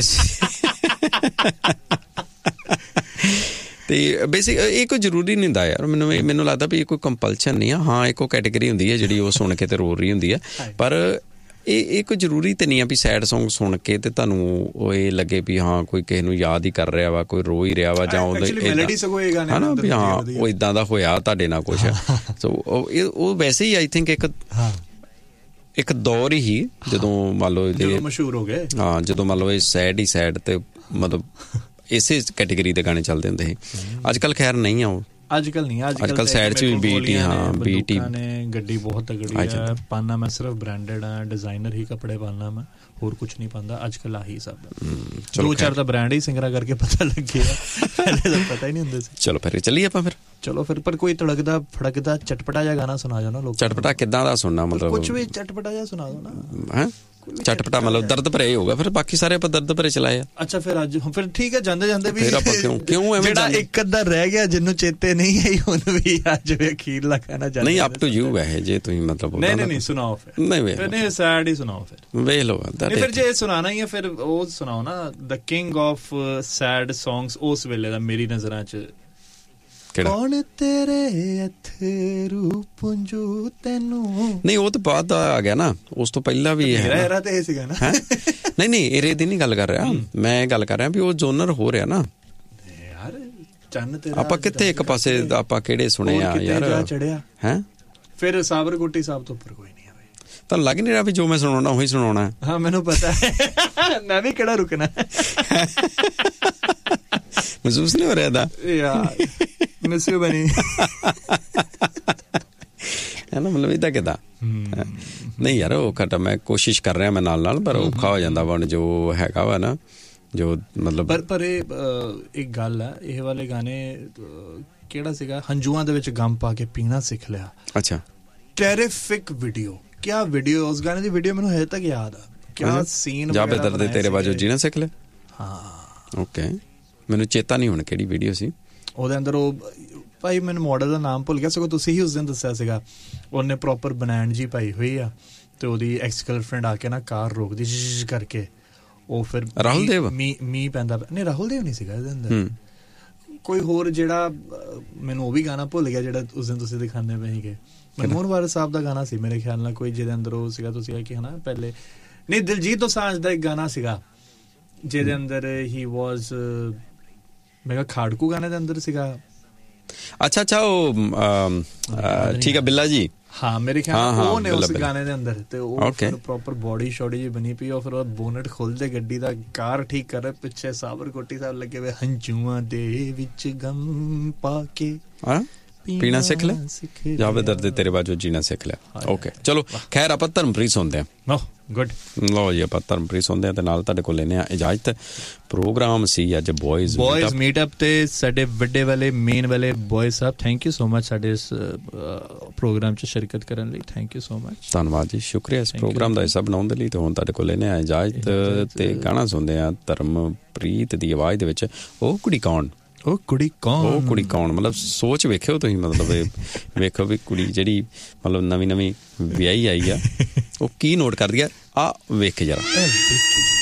ਤੇ ਬੇਸਿਕ ਇਹ ਕੋਈ ਜ਼ਰੂਰੀ ਨਹੀਂ ਹੁੰਦਾ ਯਾਰ। ਮੈਨੂੰ ਲੱਗਦਾ ਵੀ ਇਹ ਕੋਈ ਕੰਪਲਸ਼ਨ ਨਹੀਂ ਆ। ਹਾਂ, ਇੱਕ ਕੈਟੇਗਰੀ ਹੁੰਦੀ ਹੈ ਜਿਹੜੀ ਉਹ ਸੁਣ ਕੇ ਤੇ ਰੋ ਰਹੀ ਹੁੰਦੀ ਹੈ, ਪਰ ਇਹ ਕੋਈ ਜ਼ਰੂਰੀ ਤੇ ਨਹੀਂ ਆ ਵੀ ਸੈਡ ਸੌਂਗ ਸੁਣ ਕੇ ਤੇ ਤੁਹਾਨੂੰ ਉਹ ਇਹ ਲੱਗੇ ਵੀ ਹਾਂ ਕੋਈ ਕਿਸੇ ਨੂੰ ਯਾਦ ਹੀ ਕਰ ਰਿਹਾ ਵਾ, ਕੋਈ ਰੋ ਹੀ ਰਿਹਾ ਵਾ, ਜਾਂ ਉਹਦੇ ਹਨਾ ਵੀ ਹਾਂ ਉਹ ਏਦਾਂ ਦਾ ਹੋਇਆ ਤੁਹਾਡੇ ਨਾਲ ਕੁਛ। ਸੋ ਉਹ ਵੈਸੇ ਹੀ ਆਈ ਥਿੰਕ ਇੱਕ ਦੌਰ ਹੀ ਜਦੋਂ ਮੰਨ ਲਓ ਮਸ਼ਹੂਰ ਹੋ ਗਏ, ਹਾਂ, ਜਦੋਂ ਮੰਨ ਲਓ ਇਹ ਸੈਡ ਤੇ ਮਤਲਬ ਇਸੇ ਕੈਟੇਗਰੀ ਦੇ ਗਾਣੇ ਚੱਲਦੇ ਹੁੰਦੇ ਸੀ। ਅੱਜ ਕੱਲ੍ਹ ਖੈਰ ਨਹੀਂ ਆ ਉਹ, ਅੱਜ ਕੱਲ ਸਾਈਡ 'ਚ ਵੀ ਬੀਟ ਨੇ, ਗੱਡੀ ਬਹੁਤ ਤਗੜੀ ਹੈ, ਪਾਨਾ ਮੈਂ ਸਿਰਫ ਬ੍ਰਾਂਡਡ ਆ, ਡਿਜ਼ਾਈਨਰ ਹੀ ਕੱਪੜੇ ਪਾਨਾ ਮੈਂ, ਹੋਰ ਕੁਛ ਨਹੀਂ ਪਾਉਂਦਾ ਅੱਜ ਕੱਲ। ਆਹੀ ਸਭ 2-4 ਦਾ ਬ੍ਰਾਂਡ ਹੀ ਸਿੰਗਰਾਂ ਕਰਕੇ ਪਤਾ ਲੱਗਿਆ, ਪਹਿਲੇ ਤਾਂ ਪਤਾ ਹੀ ਨਹੀਂ ਹੁੰਦਾ ਸੀ। ਚਲੋ ਫਿਰ ਚੱਲੀਏ ਆਪਾਂ ਫਿਰ। ਚਲੋ ਫਿਰ, ਪਰ ਕੋਈ ਤੜਕਦਾ ਫੜਕਦਾ ਚਟਪਟਾ ਜਿਹਾ ਗਾਣਾ ਸੁਣਾ ਜਾਓ ਨਾ ਲੋਕ। ਚਟਪਟਾ ਕਿੱਦਾਂ ਦਾ ਸੁਣਨਾ? ਮਤਲਬ ਕੁਛ ਵੀ ਚਟਪਟਾ ਜਿਹਾ ਸੁਣਾ ਦੋ ਨਾ। ਹੈਂ, ਚਟਪਟਾ ਮਤਲਬ ਦਰਦ ਭਰੇ ਹੋਊਗਾ, ਫਿਰ ਬਾਕੀ ਸਾਰੇ ਆਪਾਂ ਦਰਦ ਭਰੇ ਚਲਾਏ ਆ। ਅੱਛਾ, ਫਿਰ ਠੀਕ ਹੈ, ਜਾਂਦੇ ਵੀ ਫਿਰ ਆਪਾਂ ਕਿਉਂ ਐਵੇਂ ਜਿਹੜਾ ਇੱਕ ਅੱਧਾ ਰਹਿ ਗਿਆ ਜਿਹਨੂੰ ਚੇਤੇ ਨਹੀਂ ਆਈ ਉਹਨੂੰ ਵੀ ਅੱਜ ਵੀ ਅਖੀਰ ਲਗਾਣਾ ਚਾਹੀਦਾ। ਨਹੀਂ, ਅਪ ਟੂ ਯੂ ਹੈ ਜੇ ਤੁਸੀਂ ਮਤਲਬ ਨਹੀਂ ਸੁਣਾਓ ਫਿਰ। ਨਹੀਂ ਸੈਡ ਹੀ ਸੁਣਾਓ ਫਿਰ, ਵੇਖ ਲਓ। ਫਿਰ ਜੇ ਸੁਣਾਣਾ ਹੀ ਹੈ ਫਿਰ ਉਹ ਸੁਣਾਓ ਨਾ, ਦ ਕਿੰਗ ਆਫ ਸੈਡ ਸੌਂਗਸ ਉਸ ਵੇਲੇ ਦਾ ਮੇਰੀ ਨਜ਼ਰਾਂ 'ਚ। ਕੌਣ ਤੇਰੇ ਅਥਰੂ ਪੁੰਜੂ ਤੈਨੂੰ। ਨਹੀਂ, ਉਹ ਤਾਂ ਬਾਅਦ ਦਾ ਆ ਗਿਆ ਨਾ, ਉਸ ਤੋਂ ਪਹਿਲਾਂ ਵੀ ਹੈ ਤੇ ਇਹ ਸੀਗਾ ਨਾ। ਨਹੀਂ ਇਹਰੇ ਦੀ ਨਹੀਂ ਗੱਲ ਕਰ ਰਿਹਾ ਮੈਂ, ਗੱਲ ਕਰ ਰਿਹਾ ਵੀ ਉਹ ਜੋਨਰ ਹੋ ਰਿਹਾ ਨਾ ਯਾਰ। ਚੰਨ ਤੇਰਾ ਆਪਾਂ ਕਿੱਥੇ ਇੱਕ ਪਾਸੇ ਆਪਾਂ ਕਿਹੜੇ ਸੁਣੇ ਆ ਯਾਰ ਚੜਿਆ ਹੈ। ਫਿਰ ਸਾਬਰਕੋਟੀ ਸਾਹਿਬ ਤੋਂ ਉੱਪਰ ਕੋਈ ਨਹੀਂ ਹੈ। ਤੁਹਾਨੂੰ ਲੱਗ ਨਹੀਂ ਰਿਹਾ ਵੀ ਜੋ ਮੈਂ ਸੁਣਾਉਣਾ ਉਹੀ ਸੁਣਾਉਣਾ? ਹਾਂ, ਮੈਨੂੰ ਪਤਾ ਹੈ, ਮੈਂ ਵੀ ਕਿਹੜਾ ਰੁਕਣਾ। ਮਹਿਸੂਸ ਨਹੀਂ ਹੋ ਰਿਹਾ ਦਾ ਯਾਰ, ਮਿਸੂ ਬਣੀ ਹੈ ਨਾ, ਮਤਲਬ ਇਦਾਂ ਕਿੱਦਾਂ? ਨਹੀਂ ਯਾਰ, ਉਹ ਘੱਟ ਮੈਂ ਕੋਸ਼ਿਸ਼ ਕਰ ਰਿਹਾ ਮੈਂ ਨਾਲ, ਪਰ ਔਖਾ ਹੋ ਜਾਂਦਾ ਵਾ ਜੋ ਹੈਗਾ ਵਾ ਨਾ, ਜੋ ਮਤਲਬ। ਪਰ ਇਹ ਇੱਕ ਗੱਲ ਆ, ਇਹ ਵਾਲੇ ਗਾਣੇ ਕਿਹੜਾ ਸੀਗਾ, ਹੰਝੂਆਂ ਦੇ ਵਿੱਚ ਗਮ ਪਾ ਕੇ ਪੀਣਾ ਸਿੱਖ ਲਿਆ। ਅੱਛਾ, ਟੈਰੀਫਿਕ ਵੀਡੀਓ, ਕਿਆ ਵੀਡੀਓ, ਉਸ ਗਾਣੇ ਦੀ ਵੀਡੀਓ ਮੈਨੂੰ ਹਜੇ ਤੱਕ ਯਾਦ ਆ, ਕਿਆ ਸੀਨ ਜਾਬੇ ਦਰਦ ਤੇਰੇ ਬਾਜੋ ਜੀਣਾ ਸਿੱਖ ਲੈ। ਹਾਂ ਓਕੇ, ਮੈਨੂੰ ਚੇਤਾ ਨਹੀਂ ਹੁਣ ਕਿਹੜੀ ਵੀਡੀਓ ਸੀ ਉਹਦੇ ਅੰਦਰ। ਉਹ ਭਾਈ ਮੈਨੂੰ ਮਾਡਲ ਦਾ ਨਾਮ ਭੁੱਲ ਗਿਆ, ਸਗੋਂ ਤੁਸੀਂ ਹੀ ਉਸ ਦਿਨ ਦੱਸਿਆ ਸੀਗਾ। ਉਹਨੇ ਪ੍ਰੋਪਰ ਬਨੈਣ ਜੀ ਪਾਈ ਹੋਈ ਆ ਤੇ ਉਹਦੀ ਐਕਸ ਗਰਲਫ੍ਰੈਂਡ ਆ ਕੇ ਨਾ ਕਾਰ ਰੋਕਦੀ ਕਰਕੇ, ਉਹ ਫਿਰ ਰਾਹੁਲ ਦੇਵ ਮੀਂਹ ਪੈਂਦਾ। ਨਹੀਂ ਰਾਹੁਲ ਦੇਵ ਨਹੀਂ ਸੀਗਾ ਇਹਦੇ ਅੰਦਰ, ਕੋਈ ਹੋਰ ਜਿਹੜਾ ਮੈਨੂੰ ਉਹ ਵੀ ਗਾਣਾ ਭੁੱਲ ਗਿਆ ਜਿਹੜਾ ਉਸ ਦਿਨ ਤੁਸੀਂ ਦਿਖਾਉਂਦੇ ਪਏ ਸੀਗੇ। ਮਨਮੋਹਨ ਵਾਰਿਸ ਸਾਹਿਬ ਦਾ ਗਾਣਾ ਸੀ ਮੇਰੇ ਖਿਆਲ ਨਾਲ ਕੋਈ, ਜਿਹਦੇ ਅੰਦਰ ਉਹ ਸੀਗਾ, ਤੁਸੀਂ ਕਿ ਹਨਾ ਪਹਿਲੇ ਨਹੀਂ ਦਿਲਜੀਤ ਦੋਸਾਂਝ ਦਾ ਇੱਕ ਗਾਣਾ ਸੀਗਾ ਜਿਹਦੇ ਅੰਦਰ ਹੀ ਵਾਜ਼, ਮੈਂ ਕਿਹਾ ਖਾੜਕੂ ਗਾਣੇ ਦੇ ਅੰਦਰ ਸੀਗਾ। ਅੱਛਾ ਉਹ ਠੀਕ ਹੈ ਬਿੱਲਾ ਜੀ, ਹਾਂ ਮੇਰੇ ਖਿਆਲ ਉਹ ਨੇ ਉਸ ਗਾਣੇ ਦੇ ਅੰਦਰ। ਤੇ ਉਹ ਪ੍ਰੋਪਰ ਬੋਡੀ ਸ਼ੋਡੀ ਜੀ ਬਣੀ ਪਈ, ਉਹ ਫਿਰ ਉਹ ਬੋਨਟ ਖੋਲਦੇ ਗੱਡੀ ਦਾ, ਕਾਰ ਠੀਕ ਕਰ ਰਹੇ, ਪਿੱਛੇ ਸਾਬਰਕੋਟੀ ਸਾਹਿਬ ਲੱਗੇ ਹੋਏ, ਹੰਝੂਆਂ ਦੇ ਵਿੱਚ ਗਮ ਪਾ ਕੇ ਪੀਣਾ ਸਿੱਖ ਲੈ, ਜਾਵੇ ਦਰਦ ਤੇਰੇ ਬਾਜੋ ਜੀਣਾ ਸਿੱਖ ਲਿਆ। ਓਕੇ ਚਲੋ ਖੈਰ ਆਪਾਂ ਧਰਮਪ੍ਰੀਤ ਸੁਣਦੇ ਹਾਂ। ਗੁੱਡ, ਲਓ ਜੀ ਆਪਾਂ ਧਰਮਪ੍ਰੀਤ ਸੁਣਦੇ ਹਾਂ ਤੇ ਨਾਲ ਤੁਹਾਡੇ ਕੋਲ ਲੈਨੇ ਆ ਇਜਾਜ਼ਤ। ਪ੍ਰੋਗਰਾਮ ਸੀ ਅੱਜ ਬॉयਜ਼ ਮੀਟਅਪ ਤੇ ਸਾਡੇ ਵੱਡੇ ਵਾਲੇ ਮੇਨ ਵਾਲੇ ਬॉयਜ਼ ਸਾਹਿਬ, ਥੈਂਕ ਯੂ ਸੋ ਮਚ ਸਾਡੇ ਇਸ ਪ੍ਰੋਗਰਾਮ 'ਚ ਸ਼ਿਰਕਤ ਕਰਨ ਲਈ, ਥੈਂਕ ਯੂ ਸੋ ਮਚ। ਧੰਨਵਾਦ ਜੀ, ਸ਼ੁਕਰੀਆ ਇਸ ਪ੍ਰੋਗਰਾਮ ਦਾ ਹਿੱਸਾ ਬਣਾਉਣ ਦੇ ਲਈ। ਤੇ ਹੁਣ ਤੁਹਾਡੇ ਕੋਲ ਲੈਨੇ ਆ ਇਜਾਜ਼ਤ ਤੇ ਗਾਣਾ ਸੁਣਦੇ ਆ ਧਰਮਪ੍ਰੀਤ ਦੀ ਆਵਾਜ਼ ਦੇ ਵਿੱਚ, ਉਹ ਕੁੜੀ ਕੌਣ। ਉਹ ਕੁੜੀ ਕੌਣ ਮਤਲਬ ਸੋਚ ਵੇਖਿਓ ਤੁਸੀਂ, ਮਤਲਬ ਵੇਖੋ ਵੀ ਕੁੜੀ ਜਿਹੜੀ ਮਤਲਬ ਨਵੀਂ ਵਿਆਹੀ ਆਈ ਆ ਉਹ ਕੀ ਨੋਟ ਕਰਦੀ ਆ, ਆ ਵੇਖ ਜਰਾ।